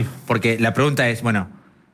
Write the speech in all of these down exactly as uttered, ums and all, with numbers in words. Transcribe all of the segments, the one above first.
Porque la pregunta es, bueno,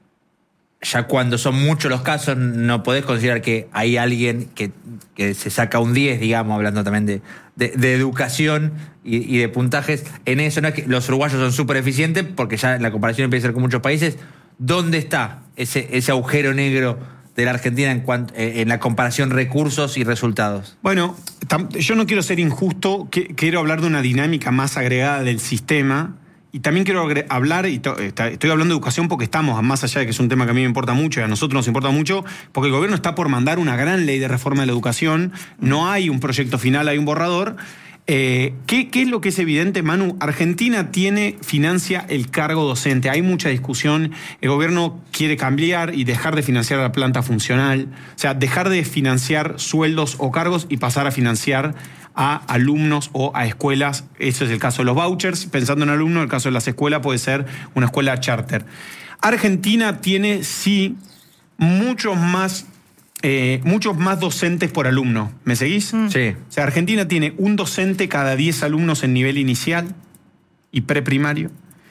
ya cuando son muchos los casos, no podés considerar que hay alguien que, que se saca un diez, digamos, hablando también de, de, de educación y, y de puntajes. En eso no es que los uruguayos son súper eficientes, porque ya la comparación empieza a ser con muchos países. ¿Dónde está ese, ese agujero negro de la Argentina en, cuanto, en la comparación recursos y resultados? Bueno, yo no quiero ser injusto, quiero hablar de una dinámica más agregada del sistema. Y también quiero hablar, y estoy hablando de educación porque estamos, más allá de que es un tema que a mí me importa mucho y a nosotros nos importa mucho, porque el gobierno está por mandar una gran ley de reforma de la educación, no hay un proyecto final, hay un borrador. Eh, ¿qué, ¿Qué es lo que es evidente, Manu? Argentina tiene, financia el cargo docente, hay mucha discusión, el gobierno quiere cambiar y dejar de financiar la planta funcional, o sea, dejar de financiar sueldos o cargos y pasar a financiar a alumnos o a escuelas. Eso es el caso de los vouchers. Pensando en alumnos, el caso de las escuelas puede ser una escuela charter. Argentina tiene, sí, muchos más, eh, muchos más docentes por alumno. ¿Me seguís? Mm. Sí. O sea, Argentina tiene un docente cada diez alumnos en nivel inicial y preprimario.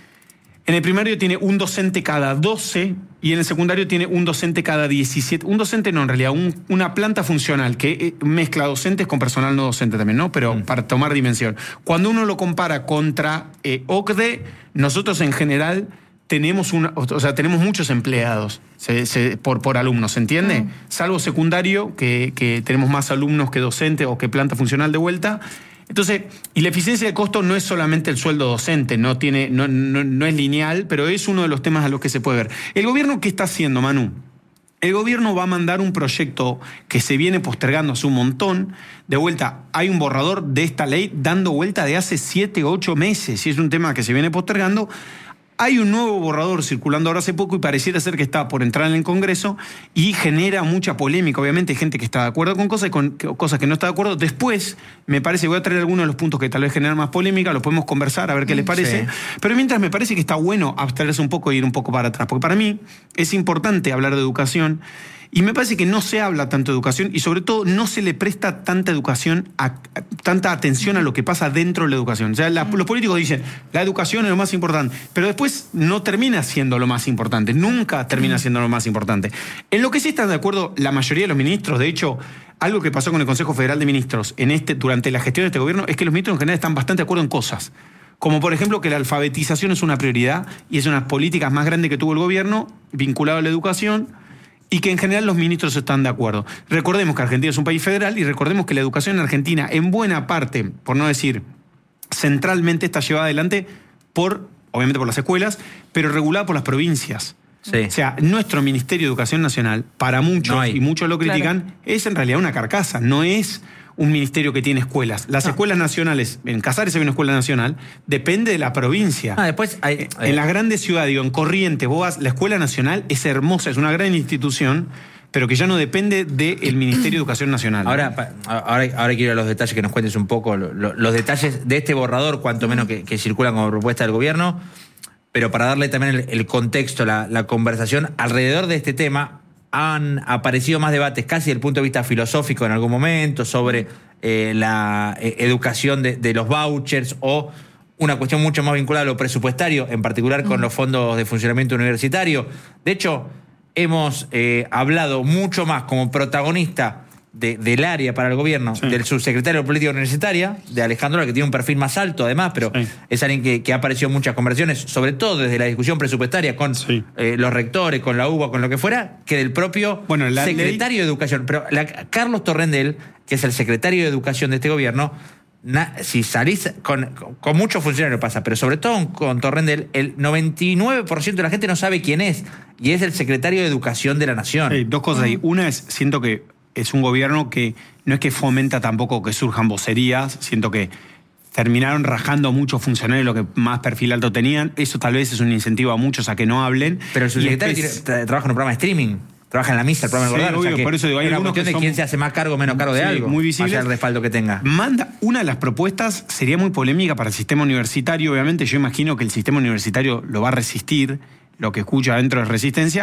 En el primario tiene un docente cada doce y en el secundario tiene un docente cada diecisiete. Un docente no, en realidad, un, una planta funcional que mezcla docentes con personal no docente también, ¿no? Pero mm. para tomar dimensión. Cuando uno lo compara contra eh, O C D E, nosotros en general tenemos, una, o sea, tenemos muchos empleados se, se, por, por alumnos, ¿se entiende? Mm. Salvo secundario, que, que tenemos más alumnos que docentes o que planta funcional de vuelta. Entonces, y la eficiencia de costo no es solamente el sueldo docente, no, tiene, no, no, no es lineal, pero es uno de los temas a los que se puede ver. ¿El gobierno qué está haciendo, Manu? El gobierno va a mandar un proyecto que se viene postergando hace un montón. De vuelta, hay un borrador de esta ley dando vuelta de hace siete, ocho meses, y es un tema que se viene postergando. Hay un nuevo borrador circulando ahora hace poco y pareciera ser que está por entrar en el Congreso y genera mucha polémica. Obviamente hay gente que está de acuerdo con cosas y con cosas que no está de acuerdo. Después, me parece, voy a traer algunos de los puntos que tal vez generan más polémica, los podemos conversar, a ver qué les parece. Sí. Pero mientras me parece que está bueno abstraerse un poco e ir un poco para atrás. Porque para mí es importante hablar de educación. Y me parece que no se habla tanto de educación y sobre todo no se le presta tanta educación, a, a, tanta atención a lo que pasa dentro de la educación. O sea, la, los políticos dicen, la educación es lo más importante, pero después no termina siendo lo más importante, nunca termina siendo lo más importante. En lo que sí están de acuerdo la mayoría de los ministros, de hecho, algo que pasó con el Consejo Federal de Ministros en este, durante la gestión de este gobierno es que los ministros en general están bastante de acuerdo en cosas. Como por ejemplo que la alfabetización es una prioridad y es una de las políticas más grandes que tuvo el gobierno vinculado a la educación, y que en general los ministros están de acuerdo. Recordemos que Argentina es un país federal y recordemos que la educación en Argentina, en buena parte, por no decir centralmente, está llevada adelante por, obviamente por las escuelas, pero regulada por las provincias. Sí. O sea, nuestro Ministerio de Educación Nacional, para muchos, no y muchos lo critican, claro, es en realidad una carcasa, no es un ministerio que tiene escuelas. Las no. escuelas nacionales, en Casares hay una escuela nacional, depende de la provincia. Ah, después hay, hay... En las grandes ciudades, digo, en Corrientes, vos vas, la escuela nacional es hermosa, es una gran institución, pero que ya no depende del Ministerio de Educación Nacional. Ahora, ahora, ahora quiero ir a los detalles, que nos cuentes un poco lo, los detalles de este borrador, cuanto menos que, que circulan como propuesta del gobierno, pero para darle también el, el contexto, la, la conversación alrededor de este tema. Han aparecido más debates casi desde el punto de vista filosófico en algún momento sobre eh, la eh, educación de, de los vouchers o una cuestión mucho más vinculada a lo presupuestario, en particular con mm. los fondos de funcionamiento universitario. De hecho, hemos eh, hablado mucho más como protagonista de, del área para el gobierno, sí. del subsecretario de Política Universitaria, de Alejandro, que tiene un perfil más alto además, pero sí. es alguien que, que ha aparecido en muchas conversaciones, sobre todo desde la discusión presupuestaria con sí. eh, los rectores, con la U B A, con lo que fuera, que del propio bueno, la secretario ley... de Educación. Pero la, Carlos Torrendel, que es el secretario de Educación de este gobierno, na, si salís con, con, con muchos funcionarios pasa, pero sobre todo con Torrendel, el noventa y nueve por ciento de la gente no sabe quién es, y es el secretario de Educación de la Nación. Sí, dos cosas ahí. Una es, siento que es un gobierno que no es que fomenta tampoco que surjan vocerías, siento que terminaron rajando muchos funcionarios lo que más perfil alto tenían, eso tal vez es un incentivo a muchos a que no hablen. Pero el subsecretario después... trabaja en un programa de streaming, trabaja en la misa, el programa sí, de obvio, o sea por eso digo, hay una cuestión de son... quién se hace más cargo o menos cargo de sí, algo, muy visibles. Más allá del respaldo que tenga. Manda, una de las propuestas sería muy polémica para el sistema universitario, obviamente yo imagino que el sistema universitario lo va a resistir, lo que escucha dentro de resistencia,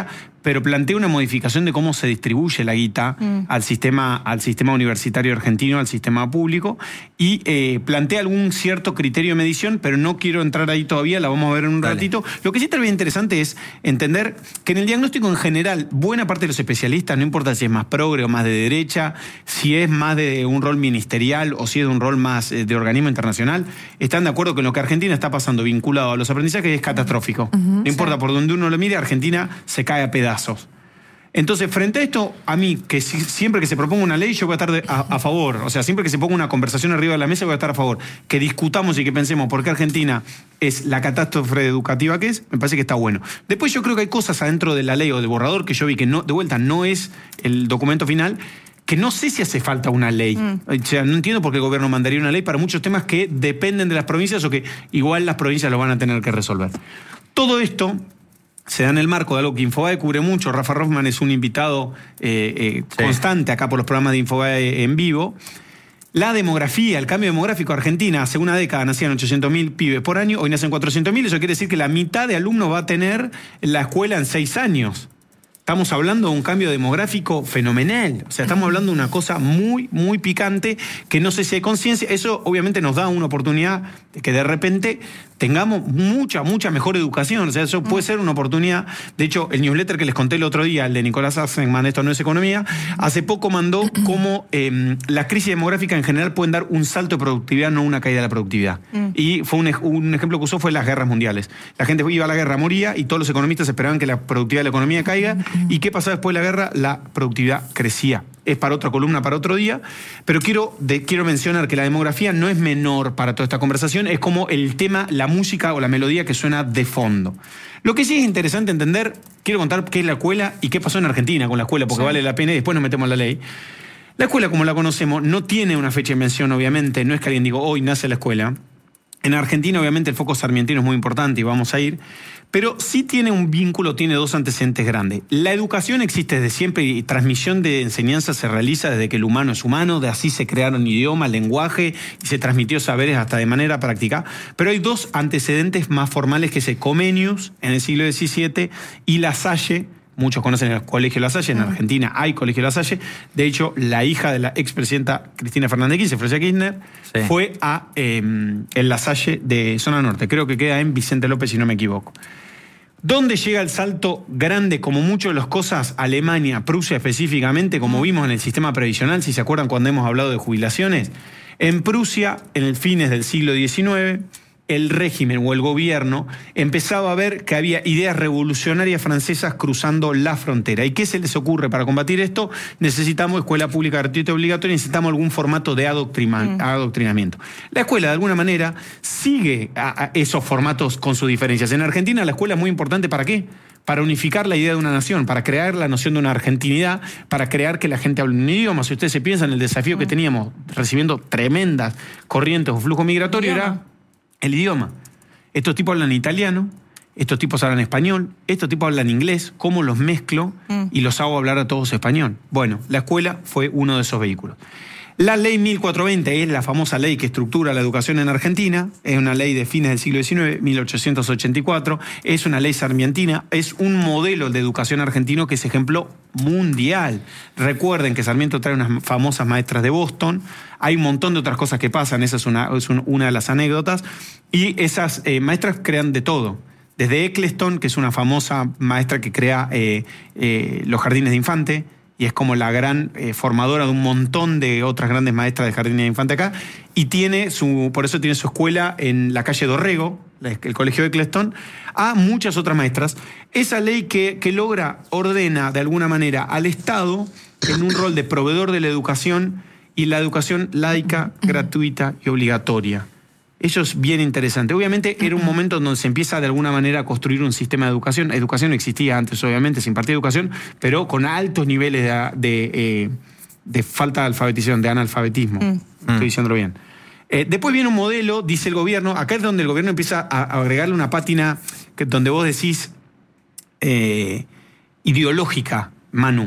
pero plantea una modificación de cómo se distribuye la guita mm. al, sistema, al sistema universitario argentino, al sistema público, y eh, plantea algún cierto criterio de medición, pero no quiero entrar ahí todavía, la vamos a ver en un Dale. ratito. Lo que sí está bien interesante es entender que en el diagnóstico en general, buena parte de los especialistas, no importa si es más progre o más de derecha, si es más de un rol ministerial o si es de un rol más de organismo internacional, están de acuerdo que lo que Argentina está pasando vinculado a los aprendizajes es catastrófico. Uh-huh, no importa sí. por donde uno lo mire, Argentina se cae a pedazos. Entonces, frente a esto, a mí, que si, siempre que se proponga una ley, yo voy a estar de, a, a favor. O sea, siempre que se ponga una conversación arriba de la mesa, voy a estar a favor. Que discutamos y que pensemos por qué Argentina es la catástrofe educativa que es, me parece que está bueno. Después yo creo que hay cosas adentro de la ley o de borrador que yo vi que no, de vuelta no es el documento final, que no sé si hace falta una ley. Mm. O sea, no entiendo por qué el gobierno mandaría una ley para muchos temas que dependen de las provincias o que igual las provincias lo van a tener que resolver. Todo esto se da en el marco de algo que Infobae cubre mucho. Rafa Rothman es un invitado eh, eh, sí. constante acá por los programas de Infobae en vivo. La demografía, el cambio demográfico. Argentina, hace una década nacían ochocientos mil pibes por año, hoy nacen cuatrocientos mil, eso quiere decir que la mitad de alumnos va a tener la escuela en seis años. Estamos hablando de un cambio demográfico fenomenal. O sea, estamos hablando de una cosa muy, muy picante que no sé si hay conciencia. Eso obviamente nos da una oportunidad de que de repente tengamos mucha, mucha mejor educación. O sea, eso puede ser una oportunidad. De hecho, el newsletter que les conté el otro día, el de Nicolás Asenman, Esto no es economía, hace poco mandó cómo eh, las crisis demográficas en general pueden dar un salto de productividad, no una caída de la productividad. Mm. Y fue un, un ejemplo que usó fue las guerras mundiales. La gente iba a la guerra, moría, y todos los economistas esperaban que la productividad de la economía caiga. ¿Y qué pasaba después de la guerra? La productividad crecía. Es para otra columna, para otro día, pero quiero, de, quiero mencionar que la demografía no es menor para toda esta conversación, es como el tema, la música o la melodía que suena de fondo. Lo que sí es interesante entender, quiero contar qué es la escuela y qué pasó en Argentina con la escuela, porque sí. vale la pena y después nos metemos en la ley. La escuela, como la conocemos, no tiene una fecha de invención, obviamente, no es que alguien diga, hoy nace la escuela. En Argentina, obviamente, el foco sarmientino es muy importante y vamos a ir, pero sí tiene un vínculo, tiene dos antecedentes grandes. La educación existe desde siempre y transmisión de enseñanza se realiza desde que el humano es humano, de así se crearon idiomas, lenguaje y se transmitió saberes hasta de manera práctica. Pero hay dos antecedentes más formales, que es el Comenius en el siglo diecisiete y La Salle. Muchos conocen el Colegio La Salle, en Argentina hay Colegio La Salle. De hecho, la hija de la expresidenta Cristina Fernández de Kirchner, Florencia Kirchner, sí. fue a eh, el La Salle de Zona Norte. Creo que queda en Vicente López, si no me equivoco. ¿Dónde llega el salto grande, como muchas de las cosas? Alemania, Prusia específicamente, como vimos en el sistema previsional, si se acuerdan cuando hemos hablado de jubilaciones. En Prusia, en el fines del siglo diecinueve, el régimen o el gobierno empezaba a ver que había ideas revolucionarias francesas cruzando la frontera. ¿Y qué se les ocurre para combatir esto? Necesitamos escuela pública gratuita y obligatoria, necesitamos algún formato de adoctrina, mm. adoctrinamiento. La escuela, de alguna manera, sigue a, a esos formatos con sus diferencias. En Argentina la escuela es muy importante, ¿para qué? Para unificar la idea de una nación, para crear la noción de una argentinidad, para crear que la gente hable un idioma. Si ustedes se piensan en el desafío mm. que teníamos recibiendo tremendas corrientes o flujo migratorio, era el idioma. Estos tipos hablan italiano, estos tipos hablan español, estos tipos hablan inglés. ¿Cómo los mezclo mm. y los hago hablar a todos español? Bueno, la escuela fue uno de esos vehículos. La ley mil cuatrocientos veinte es la famosa ley que estructura la educación en Argentina. Es una ley de fines del siglo diecinueve, mil ochocientos ochenta y cuatro. Es una ley sarmientina. Es un modelo de educación argentino que es ejemplo mundial. Recuerden que Sarmiento trae unas famosas maestras de Boston. Hay un montón de otras cosas que pasan. Esa es una, es una de las anécdotas. Y esas eh, maestras crean de todo. Desde Eccleston, que es una famosa maestra que crea eh, eh, los jardines de infante, y es como la gran eh, formadora de un montón de otras grandes maestras de jardines de infante acá, y tiene su, por eso tiene su escuela en la calle Dorrego, el colegio de Eccleston, a muchas otras maestras. Esa ley que, que logra, ordena de alguna manera al Estado en un rol de proveedor de la educación, y la educación laica, gratuita y obligatoria. Eso es bien interesante. Obviamente era un momento donde se empieza de alguna manera a construir un sistema de educación. Educación no existía antes, obviamente, se impartía educación, pero con altos niveles de, de, eh, de falta de alfabetización, de analfabetismo. Mm. Estoy diciéndolo bien. Eh, después viene un modelo, dice el gobierno, acá es donde el gobierno empieza a, a agregarle una pátina que, donde vos decís eh, ideológica, Manu.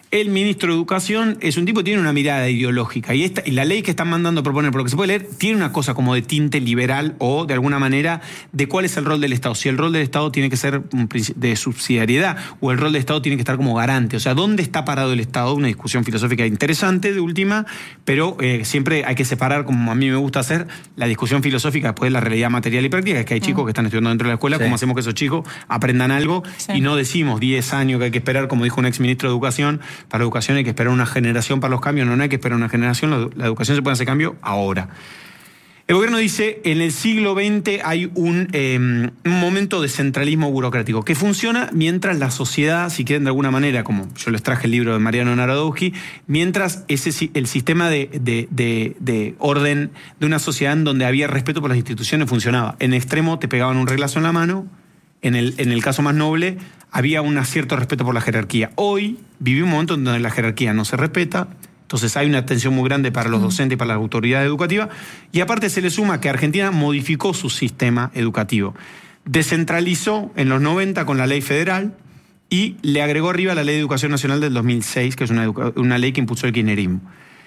El ministro de Educación es un tipo que tiene una mirada ideológica y, esta, y la ley que están mandando a proponer, por lo que se puede leer, tiene una cosa como de tinte liberal o de alguna manera de cuál es el rol del Estado. Si el rol del Estado tiene que ser de subsidiariedad o el rol del Estado tiene que estar como garante. O sea, ¿dónde está parado el Estado? Una discusión filosófica interesante de última, pero eh, siempre hay que separar, como a mí me gusta hacer, la discusión filosófica después de la realidad material y práctica. Es que hay chicos que están estudiando dentro de la escuela, sí. ¿Cómo hacemos que esos chicos aprendan algo? Sí. Y no decimos diez años que hay que esperar, como dijo un ex ministro de Educación. Para la educación hay que esperar una generación para los cambios, no, no hay que esperar una generación, la, la educación se puede hacer cambio ahora. El gobierno dice, en el siglo veinte hay un, eh, un momento de centralismo burocrático que funciona mientras la sociedad, si quieren de alguna manera, como yo les traje el libro de Mariano Narodowski, mientras ese, el sistema de, de, de, de orden de una sociedad en donde había respeto por las instituciones funcionaba. En extremo te pegaban un reglazo en la mano, en el, en el caso más noble había un cierto respeto por la jerarquía. Hoy vivimos un momento en donde la jerarquía no se respeta, entonces hay una atención muy grande para los docentes y para las autoridades educativas, y aparte se le suma que Argentina modificó su sistema educativo. Descentralizó en los noventa con la ley federal y le agregó arriba la Ley de Educación Nacional del dos mil seis, que es una, una ley que impulsó el kirchnerismo.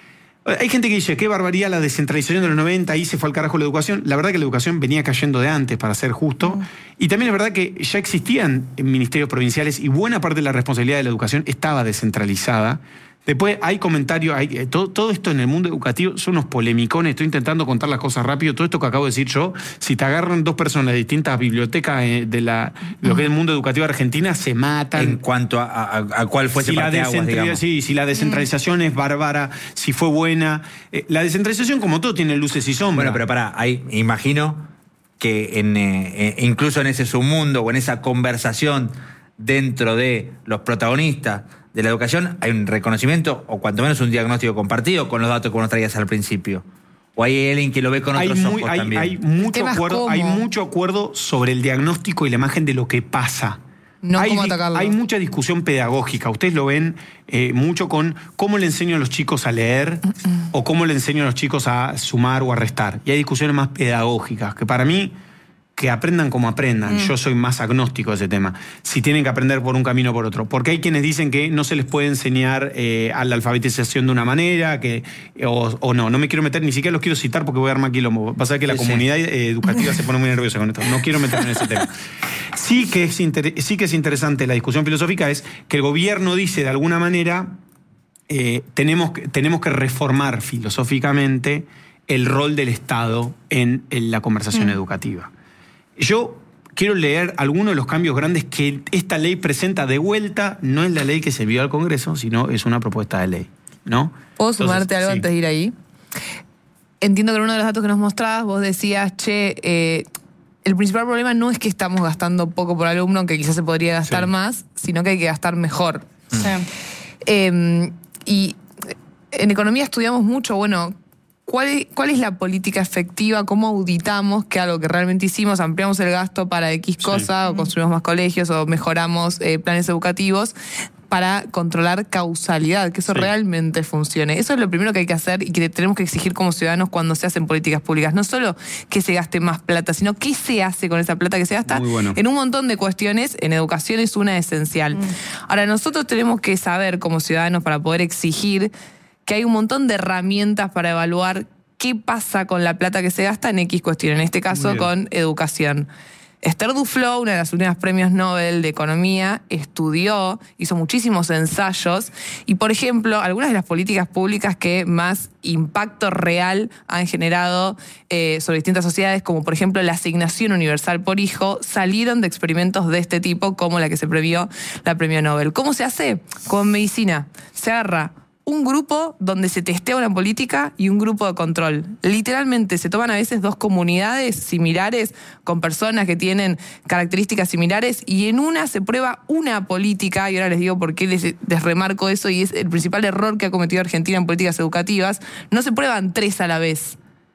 Hay gente que dice, qué barbaridad la descentralización de los noventa, ahí se fue al carajo la educación. La verdad que la educación venía cayendo de antes, para ser justo. Mm. Y también es verdad que ya existían ministerios provinciales y buena parte de la responsabilidad de la educación estaba descentralizada. Después hay comentarios, hay, todo, todo esto en el mundo educativo son unos polemicones, estoy intentando contar las cosas rápido, todo esto que acabo de decir yo, si te agarran dos personas de distintas bibliotecas de la, lo que es el mundo educativo de Argentina, se matan. En cuanto a, a, a cuál fue ese si parteaguas, digamos. Sí, si la descentralización mm. es bárbara, si fue buena. Eh, la descentralización, como todo, tiene luces y sombras. Bueno, pero pará, ahí imagino que en, eh, incluso en ese submundo o en esa conversación dentro de los protagonistas de la educación hay un reconocimiento o cuanto menos un diagnóstico compartido con los datos que vos nos traías al principio. O hay alguien que lo ve con hay otros muy, ojos hay, también. Hay mucho, acuerdo, hay mucho acuerdo sobre el diagnóstico y la imagen de lo que pasa. No hay, cómo atacarlo. Hay mucha discusión pedagógica. Ustedes lo ven eh, mucho con cómo le enseño a los chicos a leer uh-uh. o cómo le enseño a los chicos a sumar o a restar. Y hay discusiones más pedagógicas que para mí que aprendan como aprendan. Mm. Yo soy más agnóstico de ese tema. Si tienen que aprender por un camino o por otro. Porque hay quienes dicen que no se les puede enseñar eh, a la alfabetización de una manera, que o, o no. No me quiero meter, ni siquiera los quiero citar porque voy a armar quilombo. Pasa que la sí, comunidad sí. educativa se pone muy nerviosa con esto. No quiero meterme en ese tema. Sí que, es inter- sí que es interesante la discusión filosófica, es que el gobierno dice de alguna manera eh, tenemos, tenemos que reformar filosóficamente el rol del Estado en, en la conversación mm. educativa. Yo quiero leer algunos de los cambios grandes que esta ley presenta de vuelta. No es la ley que se envió al Congreso, sino es una propuesta de ley, ¿no? ¿Puedo sumarte Entonces, algo sí. antes de ir ahí? Entiendo que en uno de los datos que nos mostrabas vos decías, che, eh, el principal problema no es que estamos gastando poco por alumno, aunque quizás se podría gastar sí. más, sino que hay que gastar mejor. Sí. Eh, y en economía estudiamos mucho, bueno, ¿Cuál, ¿Cuál es la política efectiva? ¿Cómo auditamos que algo que realmente hicimos, ampliamos el gasto para X cosa, sí. o construimos más colegios, o mejoramos eh, planes educativos para controlar causalidad, que eso sí. realmente funcione? Eso es lo primero que hay que hacer y que tenemos que exigir como ciudadanos cuando se hacen políticas públicas. No solo que se gaste más plata, sino qué se hace con esa plata que se gasta. Muy bueno. En un montón de cuestiones. En educación es una esencial. Mm. Ahora, nosotros tenemos que saber como ciudadanos para poder exigir que hay un montón de herramientas para evaluar qué pasa con la plata que se gasta en X cuestión, en este caso con educación. Esther Duflo, una de las últimas premios Nobel de Economía, estudió, hizo muchísimos ensayos y, por ejemplo, algunas de las políticas públicas que más impacto real han generado eh, sobre distintas sociedades, como por ejemplo la asignación universal por hijo, salieron de experimentos de este tipo, como la que se previó la premio Nobel. ¿Cómo se hace? Con medicina. Se agarra un grupo donde se testea una política y un grupo de control. Literalmente se toman a veces dos comunidades similares con personas que tienen características similares y en una se prueba una política, y ahora les digo por qué les, les remarco eso y es el principal error que ha cometido Argentina en políticas educativas. No se prueban tres a la vez.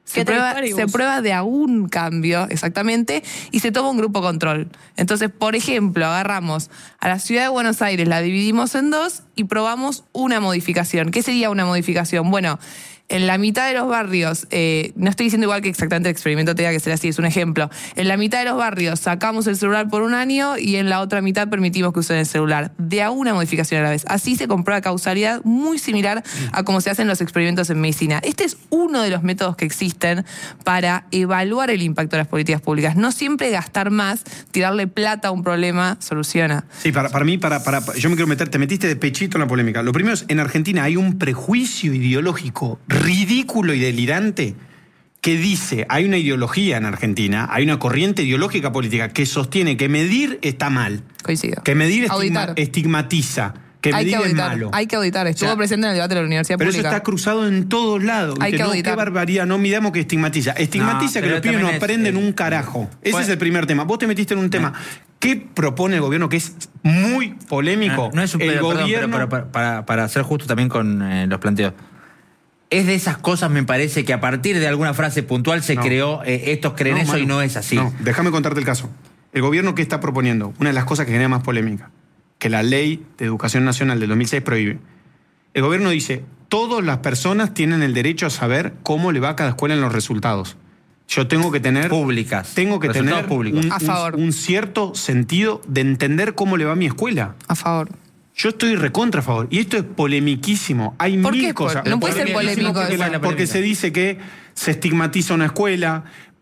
Se ¿Qué prueba, territorios? se prueba de a un cambio, exactamente, y se toma un grupo control. Entonces, por ejemplo, agarramos a la ciudad de Buenos Aires, la dividimos en dos y probamos una modificación. ¿Qué sería una modificación? Bueno, en la mitad de los barrios, eh, no estoy diciendo igual que exactamente el experimento tenga que ser así, es un ejemplo. En la mitad de los barrios sacamos el celular por un año y en la otra mitad permitimos que usen el celular. De a una modificación a la vez. Así se comprueba causalidad muy similar a cómo se hacen los experimentos en medicina. Este es uno de los métodos que existen para evaluar el impacto de las políticas públicas. No siempre gastar más, tirarle plata a un problema, soluciona. Sí, para, para mí, para, para, yo me quiero meter, te metiste de pechito en la polémica. Lo primero es, en Argentina hay un prejuicio ideológico ridículo y delirante que dice, hay una ideología en Argentina, hay una corriente ideológica política que sostiene que medir está mal. Coincido. Que medir estigma, Auditar. estigmatiza, que Hay medir que auditar, es malo. hay que auditar. Estuvo O sea, presente en el debate de la Universidad Pero Pública. eso está cruzado en todos lados. Hay ¿viste? que No, auditar. qué barbaridad, no midamos que estigmatiza. Estigmatiza No, que pero los pibes no también es- aprenden es- un carajo. Ese Fue- es el primer tema. Vos te metiste en un tema. ¿Qué propone el gobierno que es muy polémico? No, no es un el pero, perdón, gobierno... pero, pero, para, para ser justo también con eh, los planteos. Es de esas cosas, me parece, que a partir de alguna frase puntual se No. creó, eh, estos creen No, eso Manu, y no es así. No, déjame contarte el caso. El gobierno, ¿qué está proponiendo? Una de las cosas que genera más polémica, que la Ley de Educación Nacional del dos mil seis prohíbe. El gobierno dice, todas las personas tienen el derecho a saber cómo le va a cada escuela en los resultados. Yo tengo que tener... Públicas. Tengo que Resultados tener públicos. un, A favor. un- un cierto sentido de entender cómo le va a mi escuela. A favor. Yo estoy recontra a favor. Y esto es polemiquísimo. Hay ¿Por mil qué? cosas. No puede ser Polemiquísimo polémico Porque, eso. la- porque se dice que se estigmatiza una escuela,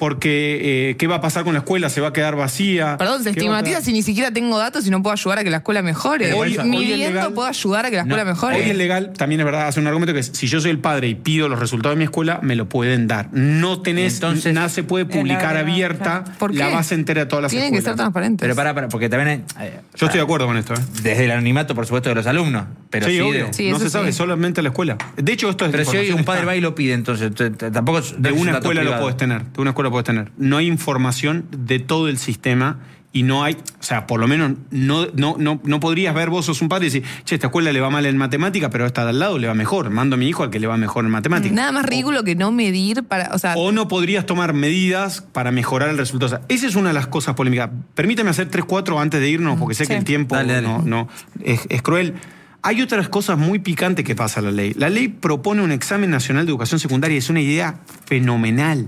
porque eh, qué va a pasar con la escuela, se va a quedar vacía. Perdón, se ¿Qué va a estigmatiza quedar? si ni siquiera tengo datos y no puedo ayudar a que la escuela mejore. Hoy- hoy Mi es viento legal. puedo ayudar a que la escuela No, mejore. Hoy es legal, también es verdad, hace un argumento que es, si yo soy el padre y pido los resultados de mi escuela, me lo pueden dar. No tenés, Entonces- nada se puede publicar la- abierta ¿Por qué? la base entera de todas las Tienen que escuelas. ser transparentes. Pero para, para, porque también hay, eh, Yo estoy de acuerdo con esto, ¿eh? desde el anonimato, por supuesto, de los alumnos. Pero sí, sí, de- obvio. Sí, no eso se sabe, sí. solamente la escuela. De hecho, esto es pero si hoy información un padre está. va y lo pide, entonces t- t- tampoco es- De no es un una dato escuela lo privado. puedes tener, de una escuela puedes tener. No hay información de todo el sistema y no hay, o sea, por lo menos no, no, no, no podrías ver, vos sos un padre y decir, che, esta escuela le va mal en matemática, pero esta de al lado le va mejor. Mando a mi hijo al que le va mejor en matemática. Nada más ridículo que no medir para. O sea, O no podrías tomar medidas para mejorar el resultado. O sea, esa es una de las cosas polémicas. Permíteme hacer tres, cuatro antes de irnos, porque sé sí. que el tiempo Dale, dale. No, no, es, es cruel. Hay otras cosas muy picantes que pasa la ley. La ley propone un examen nacional de educación secundaria y es una idea fenomenal.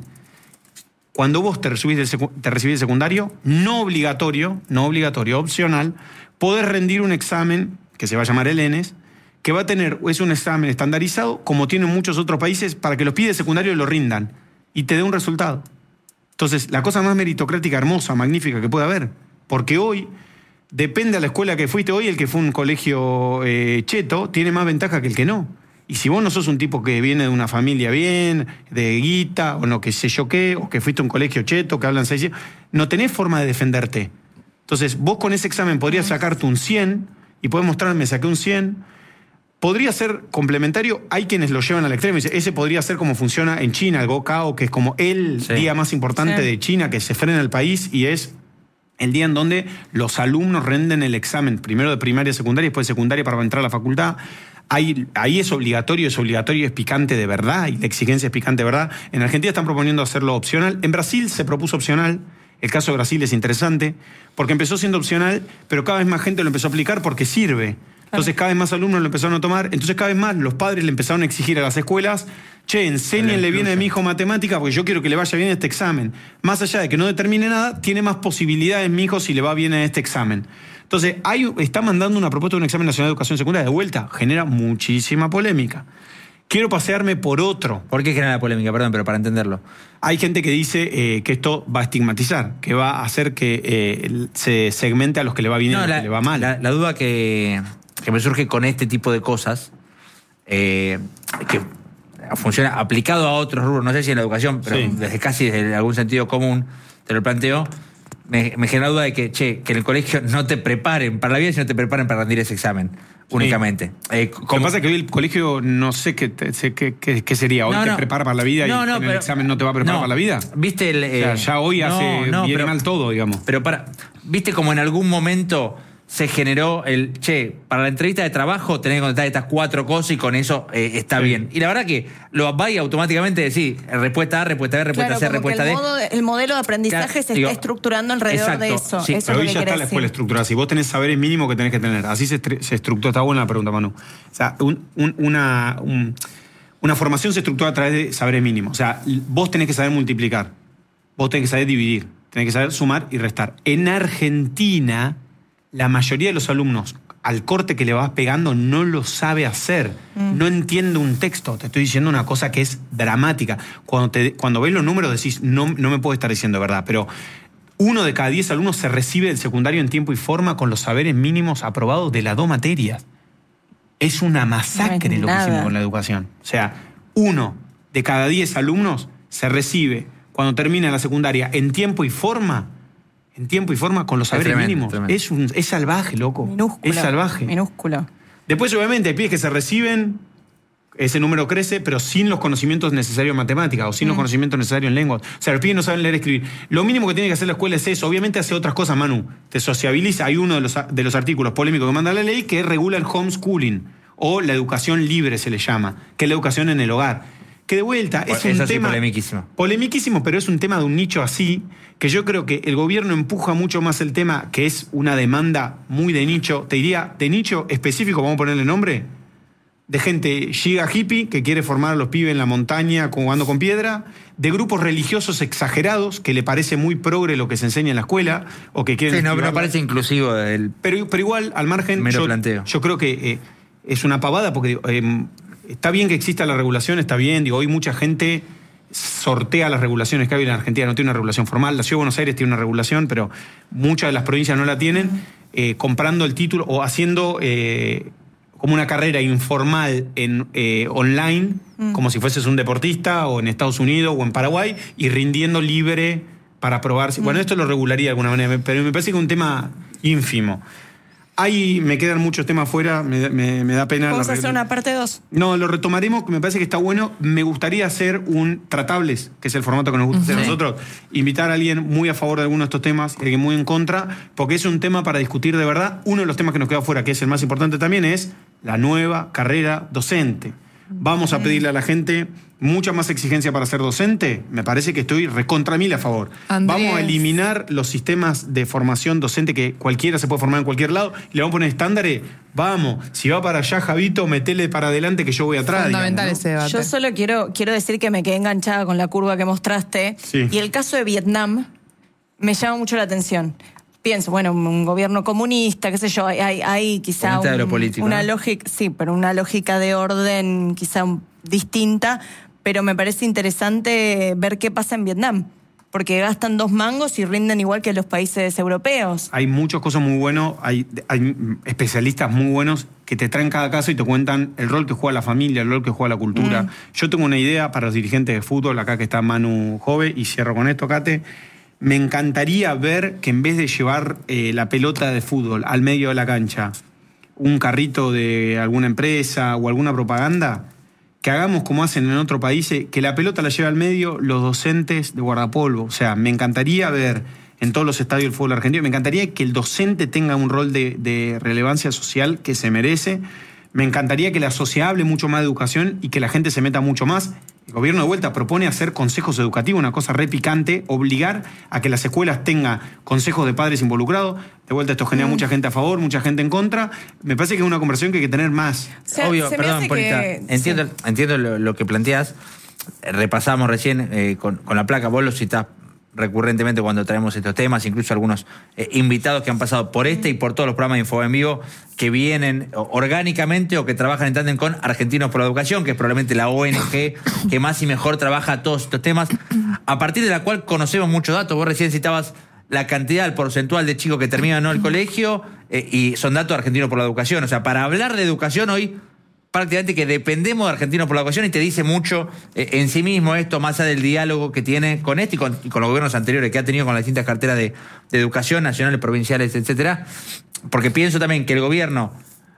Cuando vos te recibís del, secu- te recibís del secundario, no obligatorio, no obligatorio, opcional, podés rendir un examen que se va a llamar el ENES, que va a tener, es un examen estandarizado, como tienen muchos otros países, para que los pibes de secundario lo rindan y te dé un resultado. Entonces, la cosa más meritocrática, hermosa, magnífica que puede haber, porque hoy, depende a la escuela que fuiste hoy, el que fue un colegio eh, cheto, tiene más ventaja que el que no. Y si vos no sos un tipo que viene de una familia bien, de guita, o no que sé yo qué, o que fuiste a un colegio cheto, que hablan seis, no tenés forma de defenderte. Entonces, vos con ese examen podrías sacarte un cien y podés mostrarme, saqué un cien. Podría ser complementario, hay quienes lo llevan al extremo y dicen, ese podría ser como funciona en China, el Gokao, que es como el Sí. día más importante Sí. de China, que se frena el país y es el día en donde los alumnos renden el examen, primero de primaria, secundaria, y después de secundaria para entrar a la facultad. Ahí, ahí es obligatorio, es obligatorio, es picante de verdad, y la exigencia es picante de verdad. En Argentina están proponiendo hacerlo opcional. En Brasil se propuso opcional. El caso de Brasil es interesante, porque empezó siendo opcional, pero cada vez más gente lo empezó a aplicar porque sirve. Entonces cada vez más alumnos lo empezaron a tomar, entonces cada vez más los padres le empezaron a exigir a las escuelas, che, enséñenle bien a mi hijo matemática porque yo quiero que le vaya bien este examen. Más allá de que no determine nada, tiene más posibilidades mi hijo si le va bien en este examen. Entonces, hay, está mandando una propuesta de un examen nacional de educación secundaria de vuelta, genera muchísima polémica. Quiero pasearme por otro. ¿Por qué genera la polémica? Perdón, pero para entenderlo. Hay gente que dice eh, que esto va a estigmatizar, que va a hacer que eh, se segmente a los que le va bien y a los la, que le va mal. La, la duda que, que me surge con este tipo de cosas, eh, que funciona aplicado a otros rubros, no sé si en la educación, pero Sí. desde casi desde algún sentido común, te lo planteo, me, me genera duda de que, che, que en el colegio no te preparen para la vida, sino te preparen para rendir ese examen, únicamente. Eh, Lo que como- pasa es que hoy el colegio no sé qué, te- sé qué, qué- qué sería. Hoy No, te no. prepara para la vida No, y no, en el pero- examen no te va a preparar no. para la vida. ¿Viste el, O sea, eh, ya hoy no, hace no, bien y pero- mal todo, digamos. Pero para, ¿viste como en algún momento se generó el, che, para la entrevista de trabajo tenés que contestar estas cuatro cosas y con eso eh, está sí. bien. Y la verdad que lo va y automáticamente decís, respuesta A, respuesta B, respuesta claro, C, respuesta el D. Modo de, el modelo de aprendizaje claro, se digo, está estructurando alrededor exacto, de eso. Sí. eso pero es hoy ya está la escuela estructurada. Si vos tenés saberes mínimos que tenés que tener, así se, se estructura. Está buena la pregunta, Manu. O sea, un, un, una, un, una formación se estructura a través de saberes mínimos. O sea, vos tenés que saber multiplicar, vos tenés que saber dividir, tenés que saber sumar y restar. En Argentina, la mayoría de los alumnos, al corte que le vas pegando, no lo sabe hacer. Mm. No entiende un texto. Te estoy diciendo una cosa que es dramática. Cuando, te, cuando ves los números decís, no, no me puedo estar diciendo verdad, pero uno de cada diez alumnos se recibe del secundario en tiempo y forma con los saberes mínimos aprobados de las dos materias. Es una masacre no es lo nada. que hicimos con la educación. O sea, uno de cada diez alumnos se recibe cuando termina la secundaria en tiempo y forma En tiempo y forma con los saberes tremendo, mínimos. Tremendo. Es, un, es salvaje, loco. Minúsculo. Es salvaje. Minúsculo. Después, obviamente, hay pibes que se reciben, ese número crece, pero sin los conocimientos necesarios en matemática o sin mm. los conocimientos necesarios en lengua. O sea, los pibes no saben leer y escribir. Lo mínimo que tiene que hacer la escuela es eso. Obviamente hace otras cosas, Manu. Te sociabiliza. Hay uno de los, de los artículos polémicos que manda la ley que regula el homeschooling o la educación libre, se le llama, que es la educación en el hogar. Que de vuelta es Eso un sí, tema... polemiquísimo. Polemiquísimo, pero es un tema de un nicho así, que yo creo que el gobierno empuja mucho más el tema, que es una demanda muy de nicho, te diría, de nicho específico, vamos a ponerle nombre, de gente giga hippie, que quiere formar a los pibes en la montaña jugando con piedra, de grupos religiosos exagerados, que le parece muy progre lo que se enseña en la escuela, o que quieren... Sí, no, pero parece inclusivo del... Pero, pero igual, al margen, mero yo, planteo. yo creo que eh, es una pavada, porque... Eh, está bien que exista la regulación, está bien. Digo, hoy mucha gente sortea las regulaciones que hay en Argentina. No tiene una regulación formal. La Ciudad de Buenos Aires tiene una regulación, pero muchas de las provincias no la tienen. Eh, comprando el título o haciendo eh, como una carrera informal en eh, online, mm. como si fueses un deportista, o en Estados Unidos o en Paraguay, y rindiendo libre para probarse. Mm. Bueno, esto lo regularía de alguna manera, pero me parece que es un tema ínfimo. Ahí me quedan muchos temas fuera, me, me, me da pena. ¿Vamos a hacer una parte dos? No, lo retomaremos, me parece que está bueno. Me gustaría hacer un tratables, que es el formato que nos gusta hacer sí. nosotros. Invitar a alguien muy a favor de alguno de estos temas y alguien muy en contra, porque es un tema para discutir de verdad. Uno de los temas que nos queda fuera, que es el más importante también, es la nueva carrera docente. Vamos a pedirle a la gente mucha más exigencia para ser docente. Me parece que estoy recontra mil a favor. Andrés. Vamos a eliminar los sistemas de formación docente que cualquiera se puede formar en cualquier lado y le vamos a poner estándares. Vamos, si va para allá, Javito, metele para adelante que yo voy atrás. Fundamental digamos, ¿no? ese debate. Yo solo quiero, quiero decir que me quedé enganchada con la curva que mostraste. Sí. Y el caso de Vietnam me llama mucho la atención. Pienso, bueno, un gobierno comunista, qué sé yo, hay, hay, hay quizá un, lo político, una ¿no? lógica, sí, pero una lógica de orden quizá distinta, pero me parece interesante ver qué pasa en Vietnam, porque gastan dos mangos y rinden igual que los países europeos. Hay muchas cosas muy buenas, hay, hay especialistas muy buenos que te traen cada caso y te cuentan el rol que juega la familia, el rol que juega la cultura. Mm. Yo tengo una idea para los dirigentes de fútbol, acá que está Manu Jove, y cierro con esto, Kate. Me encantaría ver que en vez de llevar eh, la pelota de fútbol al medio de la cancha, un carrito de alguna empresa o alguna propaganda, que hagamos como hacen en otros países, que la pelota la lleve al medio los docentes de guardapolvo. O sea, me encantaría ver en todos los estadios del fútbol argentino, me encantaría que el docente tenga un rol de, de relevancia social que se merece. Me encantaría que la sociedad hable mucho más de educación y que la gente se meta mucho más. El gobierno de vuelta propone hacer consejos educativos, una cosa re picante, obligar a que las escuelas tengan consejos de padres involucrados. De vuelta esto genera mm. mucha gente a favor, mucha gente en contra. Me parece que es una conversación que hay que tener más. Se, Obvio, se perdón, Polita, que... entiendo, sí. entiendo lo, lo que planteas. Repasamos recién eh, con, con la placa, vos lo citás recurrentemente cuando traemos estos temas, incluso algunos eh, invitados que han pasado por este y por todos los programas de Info en Vivo que vienen orgánicamente o que trabajan en tándem con Argentinos por la Educación, que es probablemente la O N G que más y mejor trabaja todos estos temas, a partir de la cual conocemos muchos datos. Vos recién citabas la cantidad, el porcentual de chicos que terminan no el colegio, eh, y son datos de Argentinos por la Educación. O sea, para hablar de educación hoy, prácticamente que dependemos de Argentinos por la Educación, y te dice mucho eh, en sí mismo esto, más allá del diálogo que tiene con este y con, y con los gobiernos anteriores que ha tenido con las distintas carteras de, de educación, nacionales, provinciales, etcétera. Porque pienso también que el gobierno